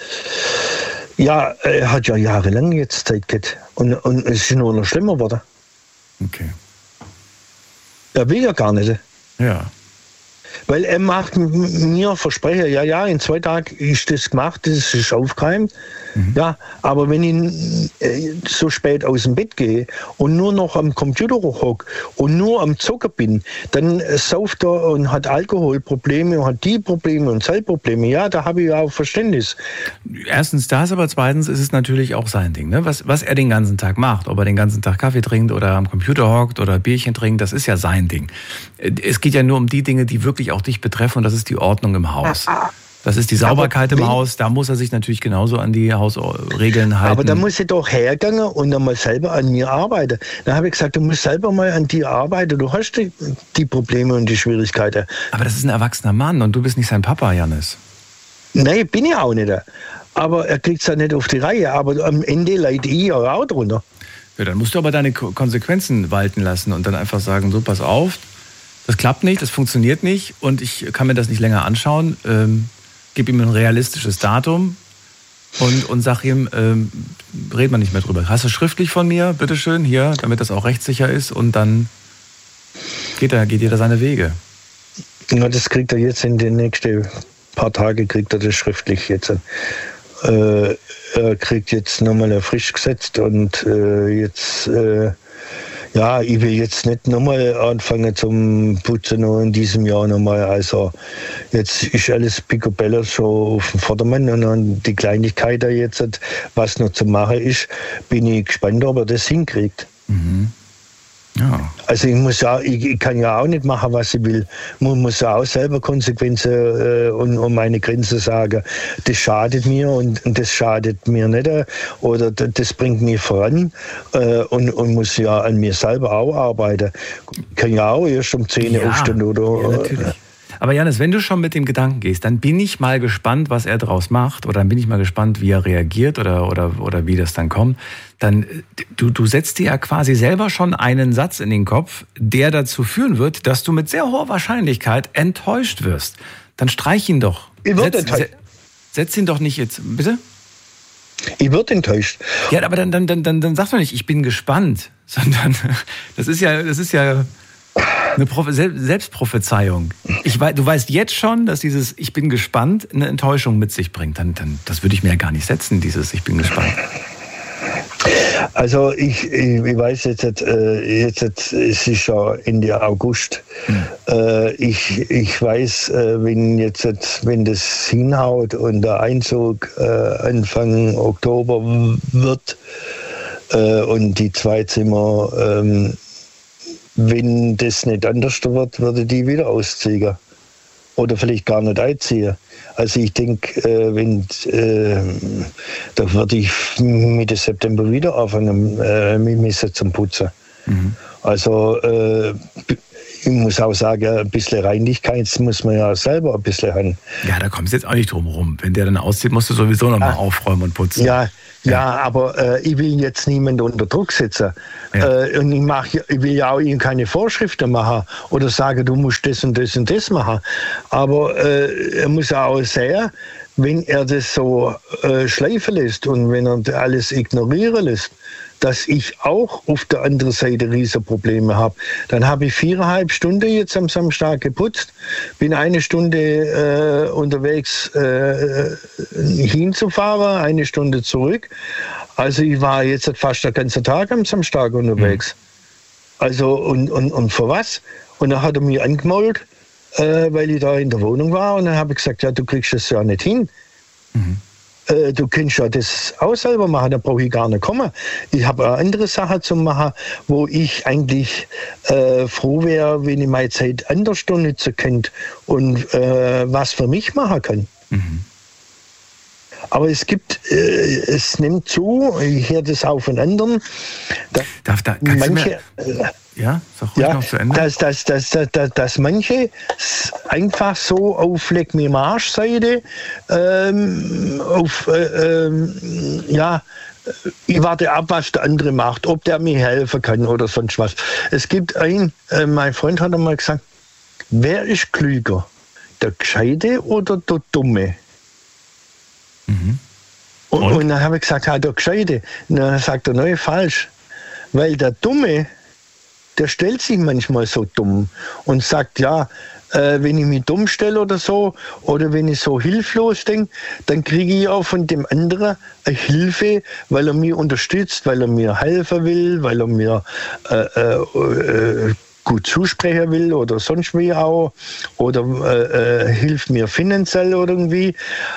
[SPEAKER 5] Ja, er hat ja jahrelang jetzt Zeit gehabt. Und es ist nur noch schlimmer geworden.
[SPEAKER 1] Okay.
[SPEAKER 5] Er will ja gar nicht.
[SPEAKER 1] Ja.
[SPEAKER 5] Weil er macht mir Versprechen, ja, in 2 Tagen ist das gemacht, das ist aufgeräumt. Mhm. Ja, aber wenn ich so spät aus dem Bett gehe und nur noch am Computer hocke und nur am Zocken bin, dann sauft er und hat Alkoholprobleme und hat die Probleme und Zellprobleme. Ja, da habe ich ja auch Verständnis.
[SPEAKER 1] Erstens das, aber zweitens ist es natürlich auch sein Ding. Ne? Was er den ganzen Tag macht, ob er den ganzen Tag Kaffee trinkt oder am Computer hockt oder Bierchen trinkt, das ist ja sein Ding. Es geht ja nur um die Dinge, die wirklich auch dich betreffen und das ist die Ordnung im Haus. Das ist die Sauberkeit im Haus, da muss er sich natürlich genauso an die Hausregeln halten.
[SPEAKER 5] Aber da muss ich doch hergehen und dann mal selber an mir arbeiten. Da habe ich gesagt, du musst selber mal an dir arbeiten, du hast die Probleme und die Schwierigkeiten.
[SPEAKER 1] Aber das ist ein erwachsener Mann und du bist nicht sein Papa, Jannis.
[SPEAKER 5] Nein, bin ich auch nicht. Aber er kriegt es ja nicht auf die Reihe, aber am Ende leide ich auch drunter.
[SPEAKER 1] Ja, dann musst du aber deine Konsequenzen walten lassen und dann einfach sagen, so, pass auf, das klappt nicht, das funktioniert nicht und ich kann mir das nicht länger anschauen. Gib ihm ein realistisches Datum und sag ihm, red man nicht mehr drüber. Hast du schriftlich von mir, bitteschön, hier, damit das auch rechtssicher ist und dann geht jeder seine Wege.
[SPEAKER 5] Ja, das kriegt er jetzt in den nächsten paar Tagen, kriegt er das schriftlich jetzt. Er kriegt jetzt nochmal eine frisch gesetzt und jetzt... Ja, ich will jetzt nicht nochmal anfangen zum Putzen noch in diesem Jahr nochmal. Also jetzt ist alles picobello so auf dem Vordermann und dann die Kleinigkeit da jetzt, was noch zu machen ist, bin ich gespannt, ob er das hinkriegt.
[SPEAKER 1] Mhm. Ja.
[SPEAKER 5] Also ich kann ja auch nicht machen, was ich will. Man muss ja auch selber Konsequenzen und meine Grenzen sagen. Das schadet mir und das schadet mir nicht. Oder das bringt mich voran und muss ja an mir selber auch arbeiten. Ich kann ja auch erst um 10 Uhr aufstehen. Oder,
[SPEAKER 1] ja, natürlich. Aber Jannis, wenn du schon mit dem Gedanken gehst, dann bin ich mal gespannt, was er daraus macht. Oder dann bin ich mal gespannt, wie er reagiert oder wie das dann kommt. Dann, du setzt dir ja quasi selber schon einen Satz in den Kopf, der dazu führen wird, dass du mit sehr hoher Wahrscheinlichkeit enttäuscht wirst. Dann streich ihn doch.
[SPEAKER 5] Ich werde enttäuscht.
[SPEAKER 1] Setz ihn doch nicht jetzt, bitte?
[SPEAKER 5] Ich werde enttäuscht.
[SPEAKER 1] Ja, aber dann sag doch nicht, ich bin gespannt, sondern das ist ja eine Selbstprophezeiung. Du weißt jetzt schon, dass dieses Ich bin gespannt eine Enttäuschung mit sich bringt. Dann das würde ich mir ja gar nicht setzen, dieses Ich bin gespannt.
[SPEAKER 5] Also ich weiß jetzt es ist ja Ende August. Ich weiß, wenn das hinhaut und der Einzug Anfang Oktober wird und die 2 Zimmer, wenn das nicht anders wird, würde die wieder ausziehen. Oder vielleicht gar nicht einziehen. Also ich denke, da würde ich Mitte September wieder anfangen, mit Messer zum Putzen. Mhm. Also ich muss auch sagen, ein bisschen Reinlichkeit muss man ja selber ein bisschen haben.
[SPEAKER 1] Ja, da kommst du jetzt auch nicht drum rum. Wenn der dann auszieht, musst du sowieso nochmal aufräumen und putzen.
[SPEAKER 5] Ja, aber ich will jetzt niemanden unter Druck setzen. Ja. Und ich will ja auch ihm keine Vorschriften machen oder sagen, du musst das und das und das machen. Aber er muss auch sehen, wenn er das so schleifen lässt und wenn er alles ignorieren lässt, dass ich auch auf der anderen Seite Riesenprobleme habe. Dann habe ich 4,5 Stunden jetzt am Samstag geputzt, bin 1 Stunde unterwegs hinzufahren, 1 Stunde zurück. Also ich war jetzt fast den ganzen Tag am Samstag unterwegs. Also und für was? Und dann hat er mich angemault, weil ich da in der Wohnung war und dann habe ich gesagt, ja, du kriegst das ja nicht hin. Du kannst ja das auch selber machen, da brauche ich gar nicht kommen. Ich habe eine andere Sache zu machen, wo ich eigentlich froh wäre, wenn ich meine Zeit anders nutzen könnte und was für mich machen kann. Aber es nimmt zu, ich höre das auch von anderen, dass manche einfach so auf Leck mir Marsch-Seite ich warte ab, was der andere macht, ob der mir helfen kann oder sonst was. Es gibt mein Freund hat einmal gesagt, wer ist klüger, der Gescheite oder der Dumme? Und dann habe ich gesagt, der Gescheite. Und dann sagt er, nein, falsch. Weil der Dumme, der stellt sich manchmal so dumm und sagt, wenn ich mich dumm stelle oder so, oder wenn ich so hilflos denke, dann kriege ich auch von dem anderen eine Hilfe, weil er mir unterstützt, weil er mir helfen will, weil er mir gut zusprechen will oder sonst wie auch, oder hilft mir finanziell oder irgendwie.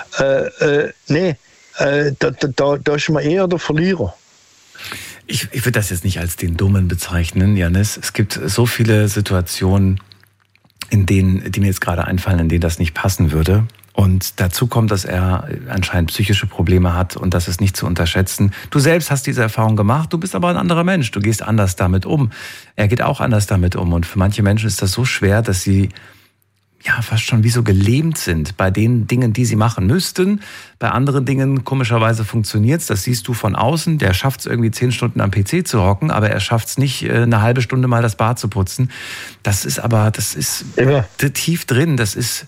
[SPEAKER 5] Da ist man eher der Verlierer.
[SPEAKER 1] Ich würde das jetzt nicht als den Dummen bezeichnen, Jannis. Es gibt so viele Situationen, die mir jetzt gerade einfallen, in denen das nicht passen würde. Und dazu kommt, dass er anscheinend psychische Probleme hat und das ist nicht zu unterschätzen. Du selbst hast diese Erfahrung gemacht, du bist aber ein anderer Mensch. Du gehst anders damit um. Er geht auch anders damit um. Und für manche Menschen ist das so schwer, dass sie fast schon wie so gelähmt sind bei den Dingen, die sie machen müssten. Bei anderen Dingen, komischerweise, funktioniert's. Das siehst du von außen. Der schafft es irgendwie 10 Stunden am PC zu hocken, aber er schafft es nicht, eine halbe Stunde mal das Bad zu putzen. Das ist tief drin. Das ist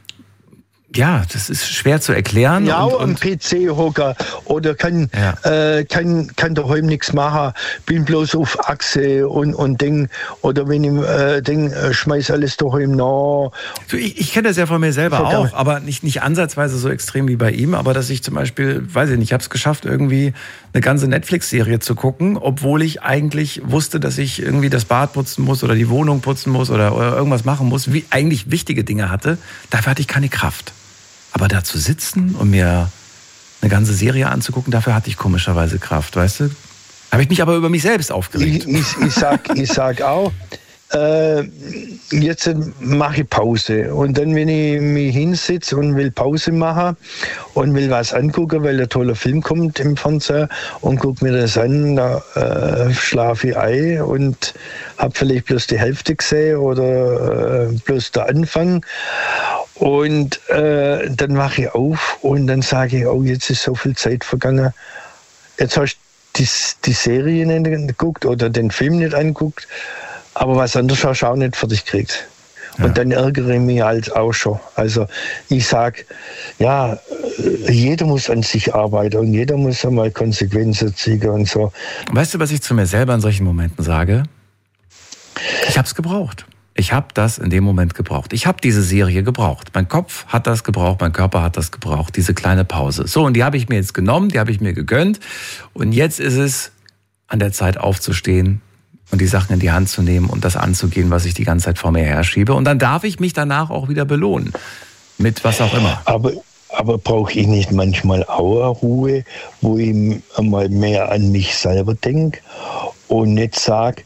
[SPEAKER 1] schwer zu erklären.
[SPEAKER 5] Ja, und am PC-Hocker oder kann daheim nichts machen, bin bloß auf Achse und Ding. Oder wenn ich schmeiß alles daheim nach.
[SPEAKER 1] Ich kenne das ja von mir selber auch, aber nicht ansatzweise so extrem wie bei ihm, aber dass ich zum Beispiel, weiß ich nicht, ich habe es geschafft, irgendwie eine ganze Netflix-Serie zu gucken, obwohl ich eigentlich wusste, dass ich irgendwie das Bad putzen muss oder die Wohnung putzen muss oder irgendwas machen muss, wie eigentlich wichtige Dinge hatte. Dafür hatte ich keine Kraft. Aber da zu sitzen und mir eine ganze Serie anzugucken, dafür hatte ich komischerweise Kraft, weißt du? Habe ich mich aber über mich selbst aufgeregt.
[SPEAKER 5] Ich sag auch, jetzt mache ich Pause. Und dann, wenn ich mich hinsitze und will Pause machen und will was angucken, weil ein toller Film kommt im Fernseher und gucke mir das an, da schlafe ich ein und habe vielleicht bloß die Hälfte gesehen oder bloß der Anfang. Und dann wache ich auf und dann sage ich, oh, jetzt ist so viel Zeit vergangen. Jetzt hast du die Serie nicht angeguckt oder den Film nicht angeguckt, aber was anderes hast du auch nicht fertig gekriegt. Ja. Und dann ärgere ich mich halt auch schon. Also ich sage, jeder muss an sich arbeiten und jeder muss einmal Konsequenzen ziehen und so.
[SPEAKER 1] Weißt du, was ich zu mir selber in solchen Momenten sage? Ich habe es gebraucht. Ich habe das in dem Moment gebraucht. Ich habe diese Serie gebraucht. Mein Kopf hat das gebraucht, mein Körper hat das gebraucht, diese kleine Pause. So, und die habe ich mir jetzt genommen, die habe ich mir gegönnt. Und jetzt ist es an der Zeit aufzustehen und die Sachen in die Hand zu nehmen und das anzugehen, was ich die ganze Zeit vor mir herschiebe. Und dann darf ich mich danach auch wieder belohnen. Mit was auch immer.
[SPEAKER 5] Aber brauche ich nicht manchmal auch eine Ruhe, wo ich einmal mehr an mich selber denke und nicht sage,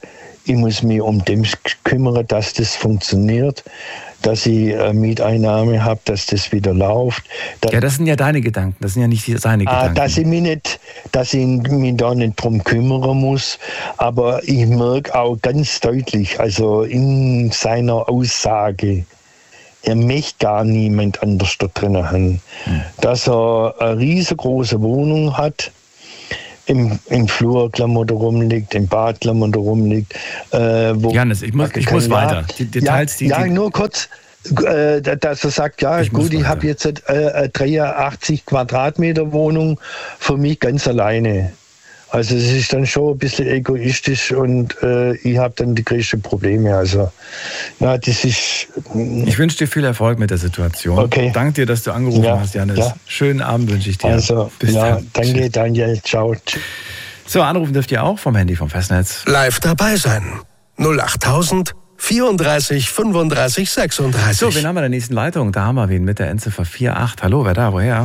[SPEAKER 5] ich muss mich um dem kümmern, dass das funktioniert, dass ich Mieteinnahme habe, dass das wieder läuft.
[SPEAKER 1] Ja, das sind ja deine Gedanken, das sind ja nicht seine Gedanken.
[SPEAKER 5] Dass ich mich da nicht drum kümmern muss, aber ich merke auch ganz deutlich, also in seiner Aussage, er möchte gar niemand anders da drinnen haben, dass er eine riesengroße Wohnung hat, im Flur Klamotte rumliegt, im Bad Klamotte rumliegt.
[SPEAKER 1] Janis, ich muss weiter. Die Details,
[SPEAKER 5] nur kurz, dass er sagt, ich habe jetzt eine 83 Quadratmeter Wohnung für mich ganz alleine. Also es ist dann schon ein bisschen egoistisch und ich habe dann die größten Probleme. Also ja, das ist...
[SPEAKER 1] Ich wünsche dir viel Erfolg mit der Situation.
[SPEAKER 5] Okay.
[SPEAKER 1] Danke dir, dass du angerufen hast, Janis. Ja. Schönen Abend wünsche ich dir.
[SPEAKER 5] Also, bis dann. Danke, Daniel. Ciao.
[SPEAKER 1] So, anrufen dürft ihr auch vom Handy, vom Festnetz.
[SPEAKER 3] Live dabei sein. 08000 34 35 36.
[SPEAKER 1] So, wen haben wir in der nächsten Leitung? Da haben wir wen mit der Endziffer 48. Hallo, wer da, woher?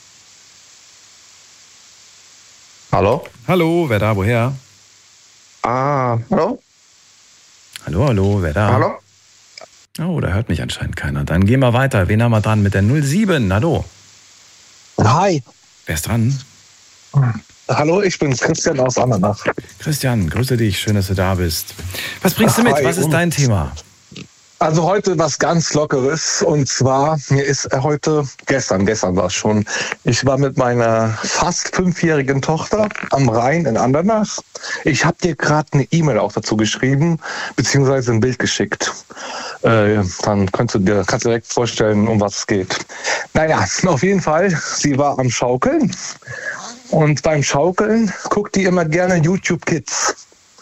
[SPEAKER 6] Hallo?
[SPEAKER 1] Hallo, wer da, woher?
[SPEAKER 6] Hallo?
[SPEAKER 1] Hallo, wer da?
[SPEAKER 6] Hallo?
[SPEAKER 1] Oh, da hört mich anscheinend keiner. Dann gehen wir weiter. Wen haben wir dran mit der 07? Hallo.
[SPEAKER 6] Hi.
[SPEAKER 1] Wer ist dran?
[SPEAKER 6] Hallo, ich bin Christian aus Andernach.
[SPEAKER 1] Christian, grüße dich. Schön, dass du da bist. Was bringst du mit? Was ist dein Thema?
[SPEAKER 6] Also heute was ganz Lockeres, und zwar, mir ist gestern war es schon, ich war mit meiner fast 5-jährigen Tochter am Rhein in Andernach. Ich habe dir gerade eine E-Mail auch dazu geschrieben, beziehungsweise ein Bild geschickt. Dann kannst du direkt vorstellen, um was es geht. Naja, auf jeden Fall, sie war am Schaukeln, und beim Schaukeln guckt die immer gerne YouTube Kids.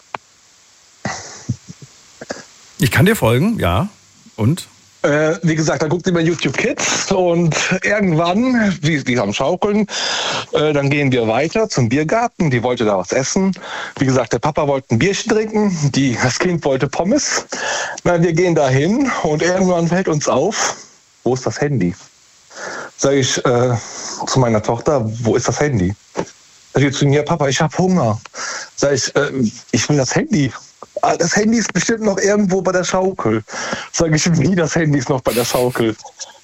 [SPEAKER 1] Ich kann dir folgen, ja. Und?
[SPEAKER 6] Wie gesagt, da guckt immer YouTube Kids, und irgendwann, die am Schaukeln, dann gehen wir weiter zum Biergarten. Die wollte da was essen. Wie gesagt, der Papa wollte ein Bierchen trinken, das Kind wollte Pommes. Wir gehen da hin, und irgendwann fällt uns auf, wo ist das Handy? Sag ich zu meiner Tochter, wo ist das Handy? Sag ich zu mir, Papa, ich habe Hunger. Sag ich, ich will das Handy. Das Handy ist bestimmt noch irgendwo bei der Schaukel. Sag ich, wie, das Handy ist noch bei der Schaukel?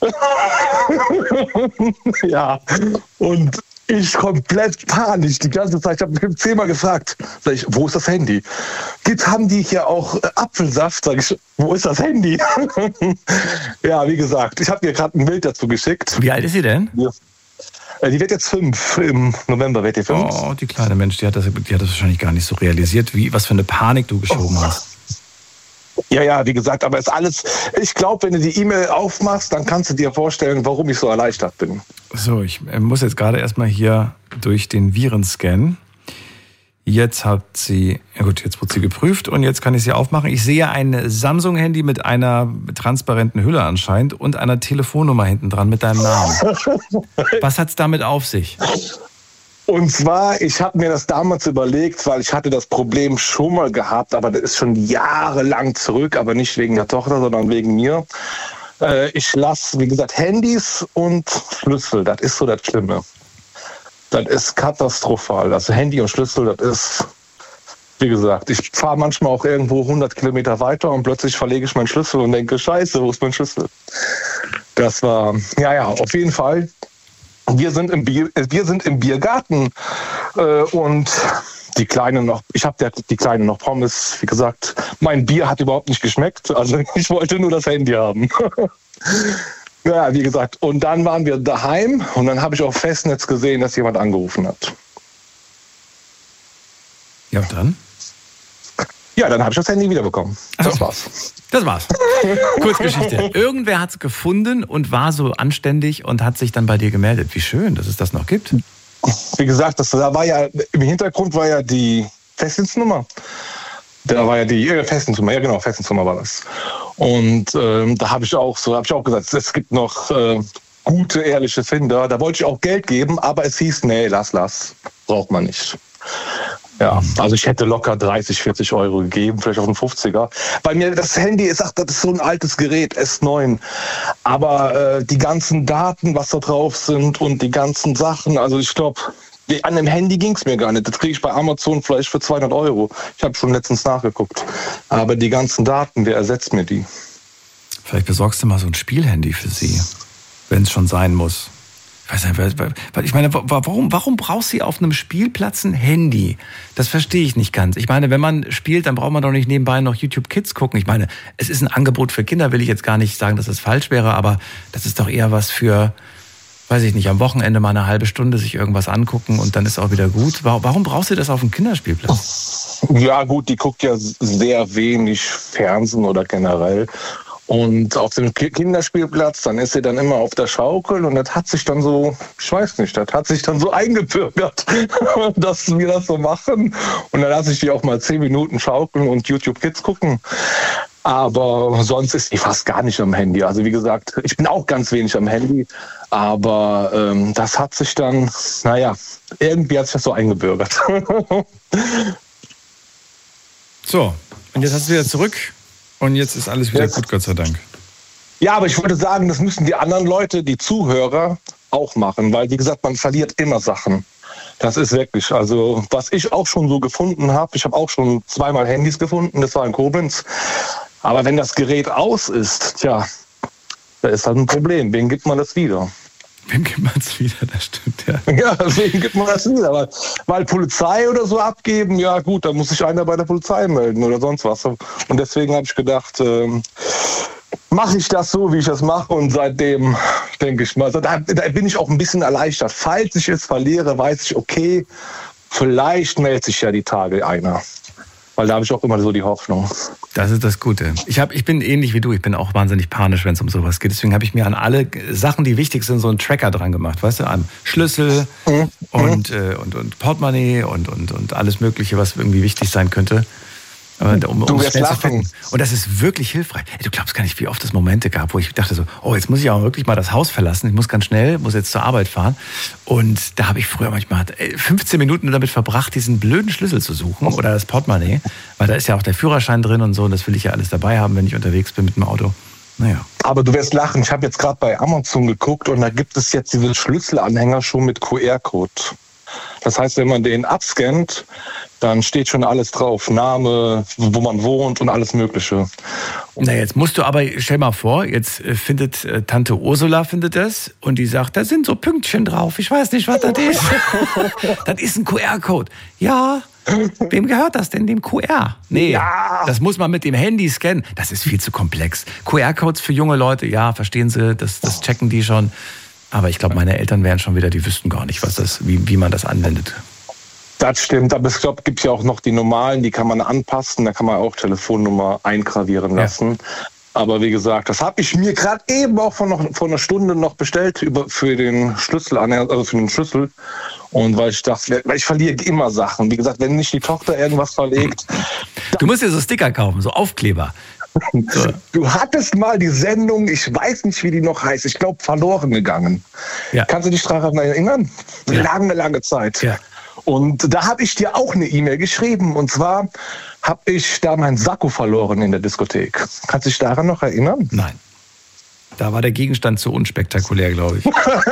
[SPEAKER 6] Ja, und ich komplett panisch die ganze Zeit. Ich habe mich 10-mal gefragt. Sag ich, wo ist das Handy? Haben die hier auch Apfelsaft? Sag ich, wo ist das Handy? Ja, wie gesagt, ich habe dir gerade ein Bild dazu geschickt.
[SPEAKER 1] Wie alt ist sie denn?
[SPEAKER 6] Ja. Die wird jetzt 5. Im November wird die 5.
[SPEAKER 1] Oh, die kleine Mensch, die hat das wahrscheinlich gar nicht so realisiert, was für eine Panik du geschoben hast.
[SPEAKER 6] Ja, wie gesagt, aber ist alles. Ich glaube, wenn du die E-Mail aufmachst, dann kannst du dir vorstellen, warum ich so erleichtert bin.
[SPEAKER 1] So, ich muss jetzt gerade erstmal hier durch den Virenscan. Jetzt jetzt wird sie geprüft, und jetzt kann ich sie aufmachen. Ich sehe ein Samsung-Handy mit einer transparenten Hülle anscheinend und einer Telefonnummer hinten dran mit deinem Namen. Was hat's damit auf sich?
[SPEAKER 6] Und zwar, ich habe mir das damals überlegt, weil ich hatte das Problem schon mal gehabt, aber das ist schon jahrelang zurück, aber nicht wegen der Tochter, sondern wegen mir. Ich lasse, wie gesagt, Handys und Schlüssel, das ist so das Schlimme. Das ist katastrophal. Also Handy und Schlüssel, das ist, wie gesagt, ich fahre manchmal auch irgendwo 100 Kilometer weiter, und plötzlich verlege ich meinen Schlüssel und denke, scheiße, wo ist mein Schlüssel? Das war, auf jeden Fall. Wir sind im Biergarten, und die Kleine noch, ich habe die Kleine noch Pommes, wie gesagt, mein Bier hat überhaupt nicht geschmeckt, also ich wollte nur das Handy haben. Ja, wie gesagt, und dann waren wir daheim, und dann habe ich auf Festnetz gesehen, dass jemand angerufen hat.
[SPEAKER 1] Ja, und dann?
[SPEAKER 6] Ja, dann habe ich das Handy wiederbekommen. Das war's.
[SPEAKER 1] Das war's. Kurzgeschichte. Irgendwer hat es gefunden und war so anständig und hat sich dann bei dir gemeldet. Wie schön, dass es das noch gibt.
[SPEAKER 6] Wie gesagt, da war ja, im Hintergrund war ja die Festnetznummer. Da war ja die Festnetznummer, ja genau, Festnetznummer war das. Und da habe ich auch gesagt, es gibt noch gute, ehrliche Finder. Da wollte ich auch Geld geben, aber es hieß, nee, lass, braucht man nicht. Ja, also ich hätte locker 30, 40 Euro gegeben, vielleicht auch einen 50er. Bei mir, das Handy, das ist so ein altes Gerät, S9. Aber die ganzen Daten, was da drauf sind, und die ganzen Sachen, also ich glaube, An dem Handy ging es mir gar nicht. Das kriege ich bei Amazon vielleicht für 200 €. Ich habe schon letztens nachgeguckt. Aber die ganzen Daten, wer ersetzt mir die?
[SPEAKER 1] Vielleicht besorgst du mal so ein Spielhandy für sie, wenn es schon sein muss. Ich weiß nicht, weil ich meine, warum brauchst du auf einem Spielplatz ein Handy? Das verstehe ich nicht ganz. Ich meine, wenn man spielt, dann braucht man doch nicht nebenbei noch YouTube Kids gucken. Ich meine, es ist ein Angebot für Kinder, will ich jetzt gar nicht sagen, dass es falsch wäre, aber das ist doch eher was für, weiß ich nicht, am Wochenende mal eine halbe Stunde sich irgendwas angucken und dann ist auch wieder gut. Warum brauchst du das auf dem Kinderspielplatz?
[SPEAKER 6] Ja gut, die guckt ja sehr wenig Fernsehen oder generell. Und auf dem Kinderspielplatz, dann ist sie dann immer auf der Schaukel und das hat sich dann so, ich weiß nicht, das hat sich dann so eingebürgert, dass wir das so machen. Und dann lasse ich die auch mal 10 Minuten schaukeln und YouTube Kids gucken. Aber sonst ist die fast gar nicht am Handy. Also wie gesagt, ich bin auch ganz wenig am Handy. Aber das hat sich dann, irgendwie hat sich das so eingebürgert.
[SPEAKER 1] So, und jetzt hast du wieder zurück. Und jetzt ist alles wieder gut, Gott sei Dank.
[SPEAKER 6] Ja, aber ich wollte sagen, das müssen die anderen Leute, die Zuhörer, auch machen. Weil, wie gesagt, man verliert immer Sachen. Das ist wirklich, also was ich auch schon so gefunden habe, ich habe auch schon 2-mal Handys gefunden, das war in Koblenz. Aber wenn das Gerät aus ist, da ist halt ein Problem. Wem gibt man das wieder?
[SPEAKER 1] Wem gibt man es wieder? Das stimmt, ja.
[SPEAKER 6] Ja, deswegen gibt man das wieder. Weil Polizei oder so abgeben, ja gut, da muss sich einer bei der Polizei melden oder sonst was. Und deswegen habe ich gedacht, mache ich das so, wie ich das mache. Und seitdem denke ich mal, also da bin ich auch ein bisschen erleichtert. Falls ich es verliere, weiß ich, okay, vielleicht meldet sich ja die Tage einer. Weil da habe ich auch immer so die Hoffnung.
[SPEAKER 1] Das ist das Gute. Ich bin ähnlich wie du. Ich bin auch wahnsinnig panisch, wenn es um sowas geht. Deswegen habe ich mir an alle Sachen, die wichtig sind, so einen Tracker dran gemacht. Weißt du, an Schlüssel und Portemonnaie und alles Mögliche, was irgendwie wichtig sein könnte. Um schnell zu finden. Und das ist wirklich hilfreich. Du glaubst gar nicht, wie oft es Momente gab, wo ich dachte so, jetzt muss ich auch wirklich mal das Haus verlassen. Ich muss ganz schnell, muss jetzt zur Arbeit fahren. Und da habe ich früher manchmal 15 Minuten damit verbracht, diesen blöden Schlüssel zu suchen oder das Portemonnaie. Weil da ist ja auch der Führerschein drin und so. Und das will ich ja alles dabei haben, wenn ich unterwegs bin mit dem Auto. Naja.
[SPEAKER 6] Aber du wirst lachen. Ich habe jetzt gerade bei Amazon geguckt und da gibt es jetzt diese Schlüsselanhänger schon mit QR-Code. Das heißt, wenn man den abscannt, dann steht schon alles drauf. Name, wo man wohnt und alles Mögliche.
[SPEAKER 1] Na, jetzt musst du aber, stell mal vor, jetzt findet Tante Ursula das und die sagt, da sind so Pünktchen drauf. Ich weiß nicht, was das ist. Das ist ein QR-Code. Ja, wem gehört das denn? Dem QR? Nee, das muss man mit dem Handy scannen. Das ist viel zu komplex. QR-Codes für junge Leute, ja, verstehen sie, das checken die schon. Aber ich glaube, meine Eltern wären schon wieder, die wüssten gar nicht, wie man das anwendet.
[SPEAKER 6] Das stimmt, aber ich glaube, es gibt ja auch noch die normalen, die kann man anpassen, da kann man auch Telefonnummer eingravieren lassen. Ja. Aber wie gesagt, das habe ich mir gerade eben auch vor einer Stunde noch bestellt für den Schlüssel, also für den Schlüssel. Und weil ich dachte, ich verliere immer Sachen. Wie gesagt, wenn nicht die Tochter irgendwas verlegt.
[SPEAKER 1] Du musst dir so Sticker kaufen, so Aufkleber.
[SPEAKER 6] So. Du hattest mal die Sendung, ich weiß nicht, wie die noch heißt, ich glaube, verloren gegangen. Ja. Kannst du dich daran erinnern? Ja. Lange Zeit. Ja. Und da habe ich dir auch eine E-Mail geschrieben. Und zwar habe ich da meinen Sakko verloren in der Diskothek. Kannst du dich daran noch erinnern?
[SPEAKER 1] Nein. Da war der Gegenstand zu unspektakulär, glaube ich.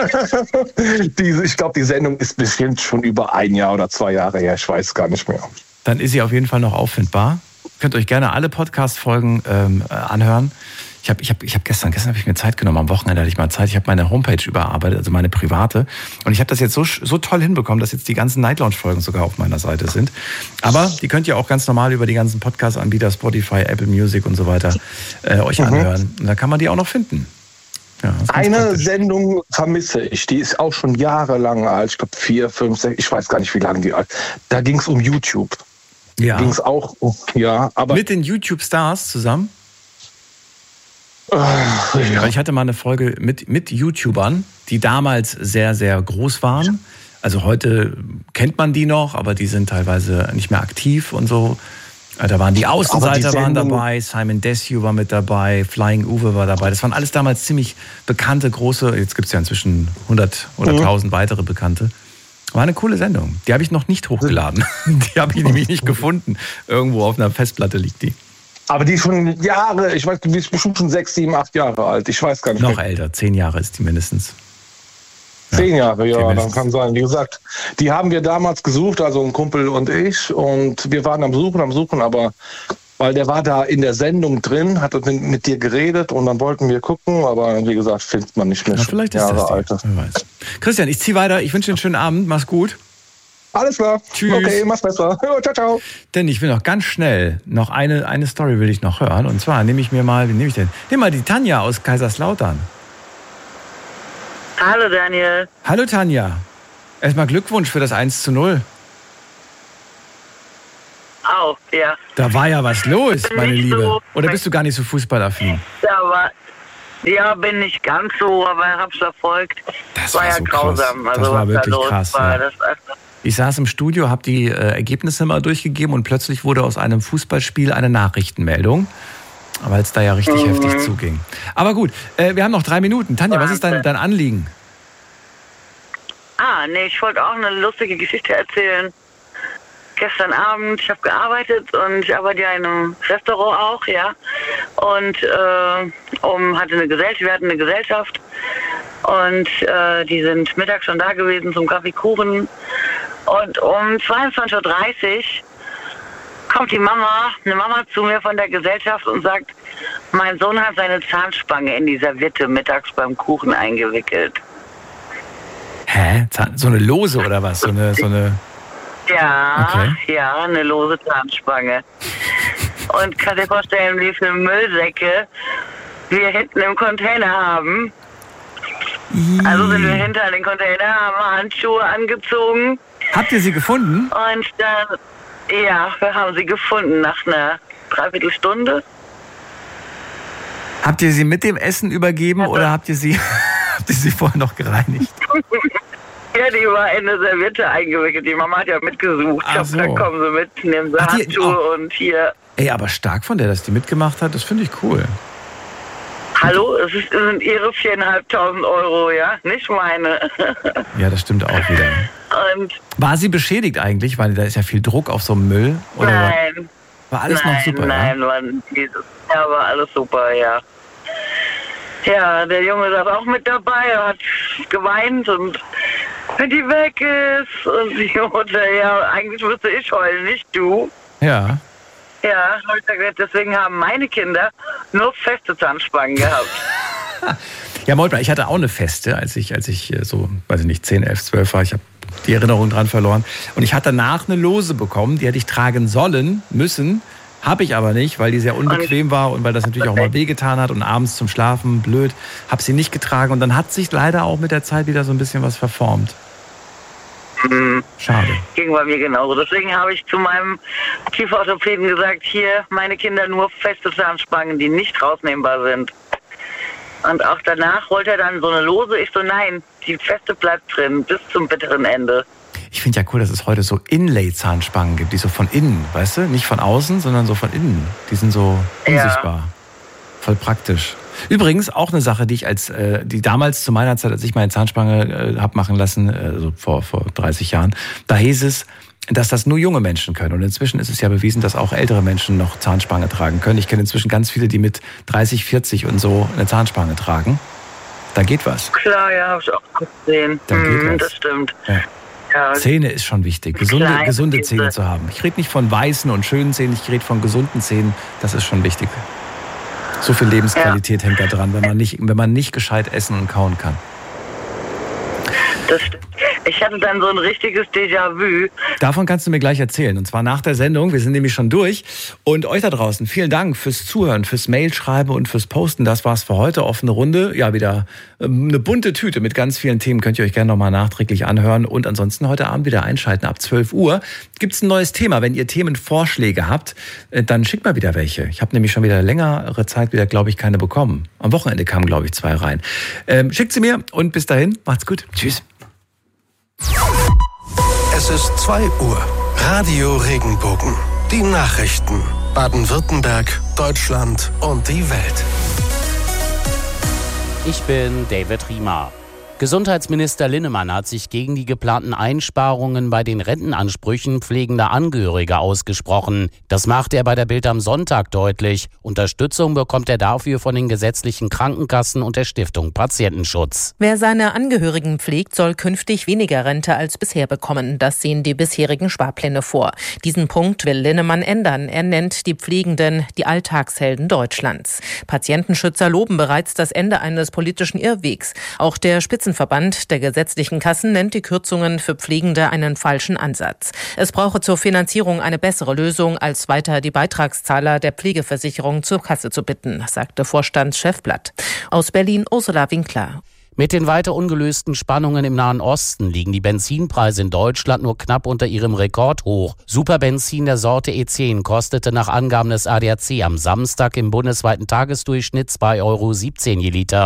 [SPEAKER 6] Ich glaube, die Sendung ist bestimmt schon über 1 Jahr oder 2 Jahre her. Ich weiß gar nicht mehr.
[SPEAKER 1] Dann ist sie auf jeden Fall noch auffindbar. Ihr könnt euch gerne alle Podcast-Folgen anhören. Gestern habe ich mir Zeit genommen, am Wochenende hatte ich mal Zeit. Ich habe meine Homepage überarbeitet, also meine private. Und ich habe das jetzt so toll hinbekommen, dass jetzt die ganzen Night Lounge-Folgen sogar auf meiner Seite sind. Aber die könnt ihr auch ganz normal über die ganzen Podcast-Anbieter, Spotify, Apple Music und so weiter euch anhören. Und da kann man die auch noch finden. Ja,
[SPEAKER 6] eine Sendung vermisse ich, die ist auch schon jahrelang alt. Ich glaube 4, 5, 6, ich weiß gar nicht, wie lange die alt. Da ging es um YouTube.
[SPEAKER 1] Ja.
[SPEAKER 6] Ging es auch, aber
[SPEAKER 1] mit den YouTube-Stars zusammen?
[SPEAKER 6] Ja.
[SPEAKER 1] Ich hatte mal eine Folge mit YouTubern, die damals sehr, sehr groß waren. Also heute kennt man die noch, aber die sind teilweise nicht mehr aktiv und so. Da waren die Außenseiter waren dabei, Simon Desue war mit dabei, Flying Uwe war dabei. Das waren alles damals ziemlich bekannte, große, jetzt gibt es ja inzwischen 100 oder 1000 weitere Bekannte. War eine coole Sendung. Die habe ich noch nicht hochgeladen. Die habe ich nämlich nicht gefunden. Irgendwo auf einer Festplatte liegt die.
[SPEAKER 6] Aber die ist schon Jahre, ich weiß, die ist bestimmt schon 6, 7, 8 Jahre alt. Ich weiß gar nicht.
[SPEAKER 1] Noch älter, 10 Jahre ist die mindestens.
[SPEAKER 6] 10 Jahre, ja, dann
[SPEAKER 1] mindestens.
[SPEAKER 6] kann sein. Wie gesagt, die haben wir damals gesucht, also ein Kumpel und ich. Und wir waren am Suchen, aber weil der war da in der Sendung drin, hat mit dir geredet und dann wollten wir gucken, aber wie gesagt, findet man nicht mehr.
[SPEAKER 1] Na, vielleicht ist das
[SPEAKER 6] alt.
[SPEAKER 1] wer weiß. Christian, ich ziehe weiter. Ich wünsche dir einen schönen Abend. Mach's gut.
[SPEAKER 6] Alles klar.
[SPEAKER 1] Tschüss.
[SPEAKER 6] Okay, mach's besser. Jo, ciao, ciao.
[SPEAKER 1] Denn ich will noch ganz schnell, noch eine Story will ich noch hören. Und zwar nehme ich mir mal, wie nehme ich denn? Nimm mal die Tanja aus Kaiserslautern.
[SPEAKER 7] Hallo Daniel.
[SPEAKER 1] Hallo Tanja. Erstmal Glückwunsch für das 1:0.
[SPEAKER 7] Auch, ja.
[SPEAKER 1] Da war ja was los, meine
[SPEAKER 7] Nicht
[SPEAKER 1] Liebe.
[SPEAKER 7] so.
[SPEAKER 1] Oder bist du gar nicht so fußballaffin?
[SPEAKER 7] Ja, bin nicht ganz so, aber hab's verfolgt.
[SPEAKER 1] Das
[SPEAKER 7] war
[SPEAKER 1] war
[SPEAKER 7] ja
[SPEAKER 1] so krass.
[SPEAKER 7] grausam.
[SPEAKER 1] Das
[SPEAKER 7] Also,
[SPEAKER 1] war
[SPEAKER 7] was da
[SPEAKER 1] wirklich
[SPEAKER 7] los
[SPEAKER 1] krass,
[SPEAKER 7] war,
[SPEAKER 1] ja.
[SPEAKER 7] das
[SPEAKER 1] Ich saß im Studio, habe die Ergebnisse mal durchgegeben und plötzlich wurde aus einem Fußballspiel eine Nachrichtenmeldung, weil es da ja richtig heftig zuging. Aber gut, wir haben noch 3 Minuten. Tanja, was ist dein Anliegen?
[SPEAKER 7] Ich wollte auch eine lustige Geschichte erzählen. Gestern Abend, ich habe gearbeitet und ich arbeite ja in einem Restaurant auch, ja. Und wir hatten eine Gesellschaft und die sind mittags schon da gewesen zum Kaffeekuchen. Und um 22:30 Uhr kommt eine Mama zu mir von der Gesellschaft und sagt, mein Sohn hat seine Zahnspange in die Serviette mittags beim Kuchen eingewickelt.
[SPEAKER 1] Hä? So eine Lose oder was? So eine
[SPEAKER 7] Ja,
[SPEAKER 1] Okay.
[SPEAKER 7] ja, eine lose Zahnspange. Und kann dir vorstellen, wie viele Müllsäcke wir hinten im Container haben. Also sind wir hinter den Container, haben Handschuhe angezogen.
[SPEAKER 1] Habt ihr sie gefunden?
[SPEAKER 7] Und dann, ja, wir haben sie gefunden nach einer Dreiviertelstunde.
[SPEAKER 1] Habt ihr sie mit dem Essen übergeben oder habt ihr sie vorher noch gereinigt?
[SPEAKER 7] Ja, die war in eine Serviette eingewickelt. Die Mama hat ja mitgesucht.
[SPEAKER 1] Ach so.
[SPEAKER 7] Dann kommen sie mit, nehmen sie
[SPEAKER 1] Ach, die-
[SPEAKER 7] Handschuhe und hier.
[SPEAKER 1] Ey, aber stark von der, dass die mitgemacht hat, das finde ich cool.
[SPEAKER 7] Hallo, es sind ihre 4.500 Euro, ja, nicht meine.
[SPEAKER 1] Ja, das stimmt auch wieder.
[SPEAKER 7] Und
[SPEAKER 1] War sie beschädigt eigentlich? Weil da ist ja viel Druck auf so einem Müll. Oder
[SPEAKER 7] nein,
[SPEAKER 1] war alles noch super?
[SPEAKER 7] nein, war alles super, ja. Ja, der Junge saß auch mit dabei, er hat geweint und wenn die weg ist und die Mutter, ja, eigentlich müsste ich heulen, nicht du.
[SPEAKER 1] Ja.
[SPEAKER 7] Ja, deswegen haben meine Kinder nur feste Zahnspangen gehabt.
[SPEAKER 1] Ja, Moltmann, ich hatte auch eine feste, als ich so, weiß ich nicht, 10, 11, 12 war. Ich habe die Erinnerung dran verloren. Und ich hatte danach eine Lose bekommen, die hätte ich tragen müssen. Habe ich aber nicht, weil die sehr unbequem war und weil das natürlich auch mal wehgetan hat und abends zum Schlafen blöd. Habe sie nicht getragen und dann hat sich leider auch mit der Zeit wieder so ein bisschen was verformt. Schade.
[SPEAKER 7] Ging bei mir genauso. Deswegen habe ich zu meinem Kieferorthopäden gesagt, hier, meine Kinder nur feste Zahnspangen, die nicht rausnehmbar sind. Und auch danach wollte er dann so eine Lose. Ich so, nein, die feste bleibt drin bis zum bitteren Ende.
[SPEAKER 1] Ich finde ja cool, dass es heute so Inlay-Zahnspangen gibt, die so von innen, weißt du? Nicht von außen, sondern so von innen. Die sind so unsichtbar. Voll praktisch. Übrigens auch eine Sache, die damals zu meiner Zeit, als ich meine Zahnspange habe machen lassen, also vor 30 Jahren, da hieß es, dass das nur junge Menschen können. Und inzwischen ist es ja bewiesen, dass auch ältere Menschen noch Zahnspange tragen können. Ich kenne inzwischen ganz viele, die mit 30, 40 und so eine Zahnspange tragen. Da geht was.
[SPEAKER 7] Klar, ja, habe ich auch gesehen.
[SPEAKER 1] Da geht was.
[SPEAKER 7] Das stimmt.
[SPEAKER 1] Ja.
[SPEAKER 7] Ja,
[SPEAKER 1] Zähne ist schon wichtig, gesunde Zähne zu haben. Ich rede nicht von weißen und schönen Zähnen, ich rede von gesunden Zähnen. Das ist schon wichtig. So viel Lebensqualität hängt da dran, wenn man nicht gescheit essen und kauen kann.
[SPEAKER 7] das stimmt. Ich hatte dann so ein richtiges Déjà-vu.
[SPEAKER 1] Davon kannst du mir gleich erzählen. Und zwar nach der Sendung. Wir sind nämlich schon durch. Und euch da draußen, vielen Dank fürs Zuhören, fürs Mailschreiben und fürs Posten. Das war's für heute. Offene Runde. Ja, wieder eine bunte Tüte mit ganz vielen Themen. Könnt ihr euch gerne nochmal nachträglich anhören. Und ansonsten heute Abend wieder einschalten. Ab 12 Uhr gibt's ein neues Thema. Wenn ihr Themenvorschläge habt, dann schickt mal wieder welche. Ich habe nämlich schon wieder längere Zeit wieder, glaube ich, keine bekommen. Am Wochenende kamen, glaube ich, 2 rein. Schickt sie mir und bis dahin. Macht's gut. Tschüss.
[SPEAKER 3] Es ist 2 Uhr. Radio Regenbogen. Die Nachrichten. Baden-Württemberg, Deutschland und die Welt.
[SPEAKER 8] Ich bin David Riemer. Gesundheitsminister Linnemann hat sich gegen die geplanten Einsparungen bei den Rentenansprüchen pflegender Angehöriger ausgesprochen. Das machte er bei der Bild am Sonntag deutlich. Unterstützung bekommt er dafür von den gesetzlichen Krankenkassen und der Stiftung Patientenschutz.
[SPEAKER 9] Wer seine Angehörigen pflegt, soll künftig weniger Rente als bisher bekommen. Das sehen die bisherigen Sparpläne vor. Diesen Punkt will Linnemann ändern. Er nennt die Pflegenden die Alltagshelden Deutschlands. Patientenschützer loben bereits das Ende eines politischen Irrwegs. Auch der Spitzenverband der gesetzlichen Kassen nennt die Kürzungen für Pflegende einen falschen Ansatz. Es brauche zur Finanzierung eine bessere Lösung, als weiter die Beitragszahler der Pflegeversicherung zur Kasse zu bitten, sagte Vorstandschef Blatt. Aus Berlin Ursula Winkler.
[SPEAKER 8] Mit den weiter ungelösten Spannungen im Nahen Osten liegen die Benzinpreise in Deutschland nur knapp unter ihrem Rekordhoch. Superbenzin der Sorte E10 kostete nach Angaben des ADAC am Samstag im bundesweiten Tagesdurchschnitt 2,17 € je Liter.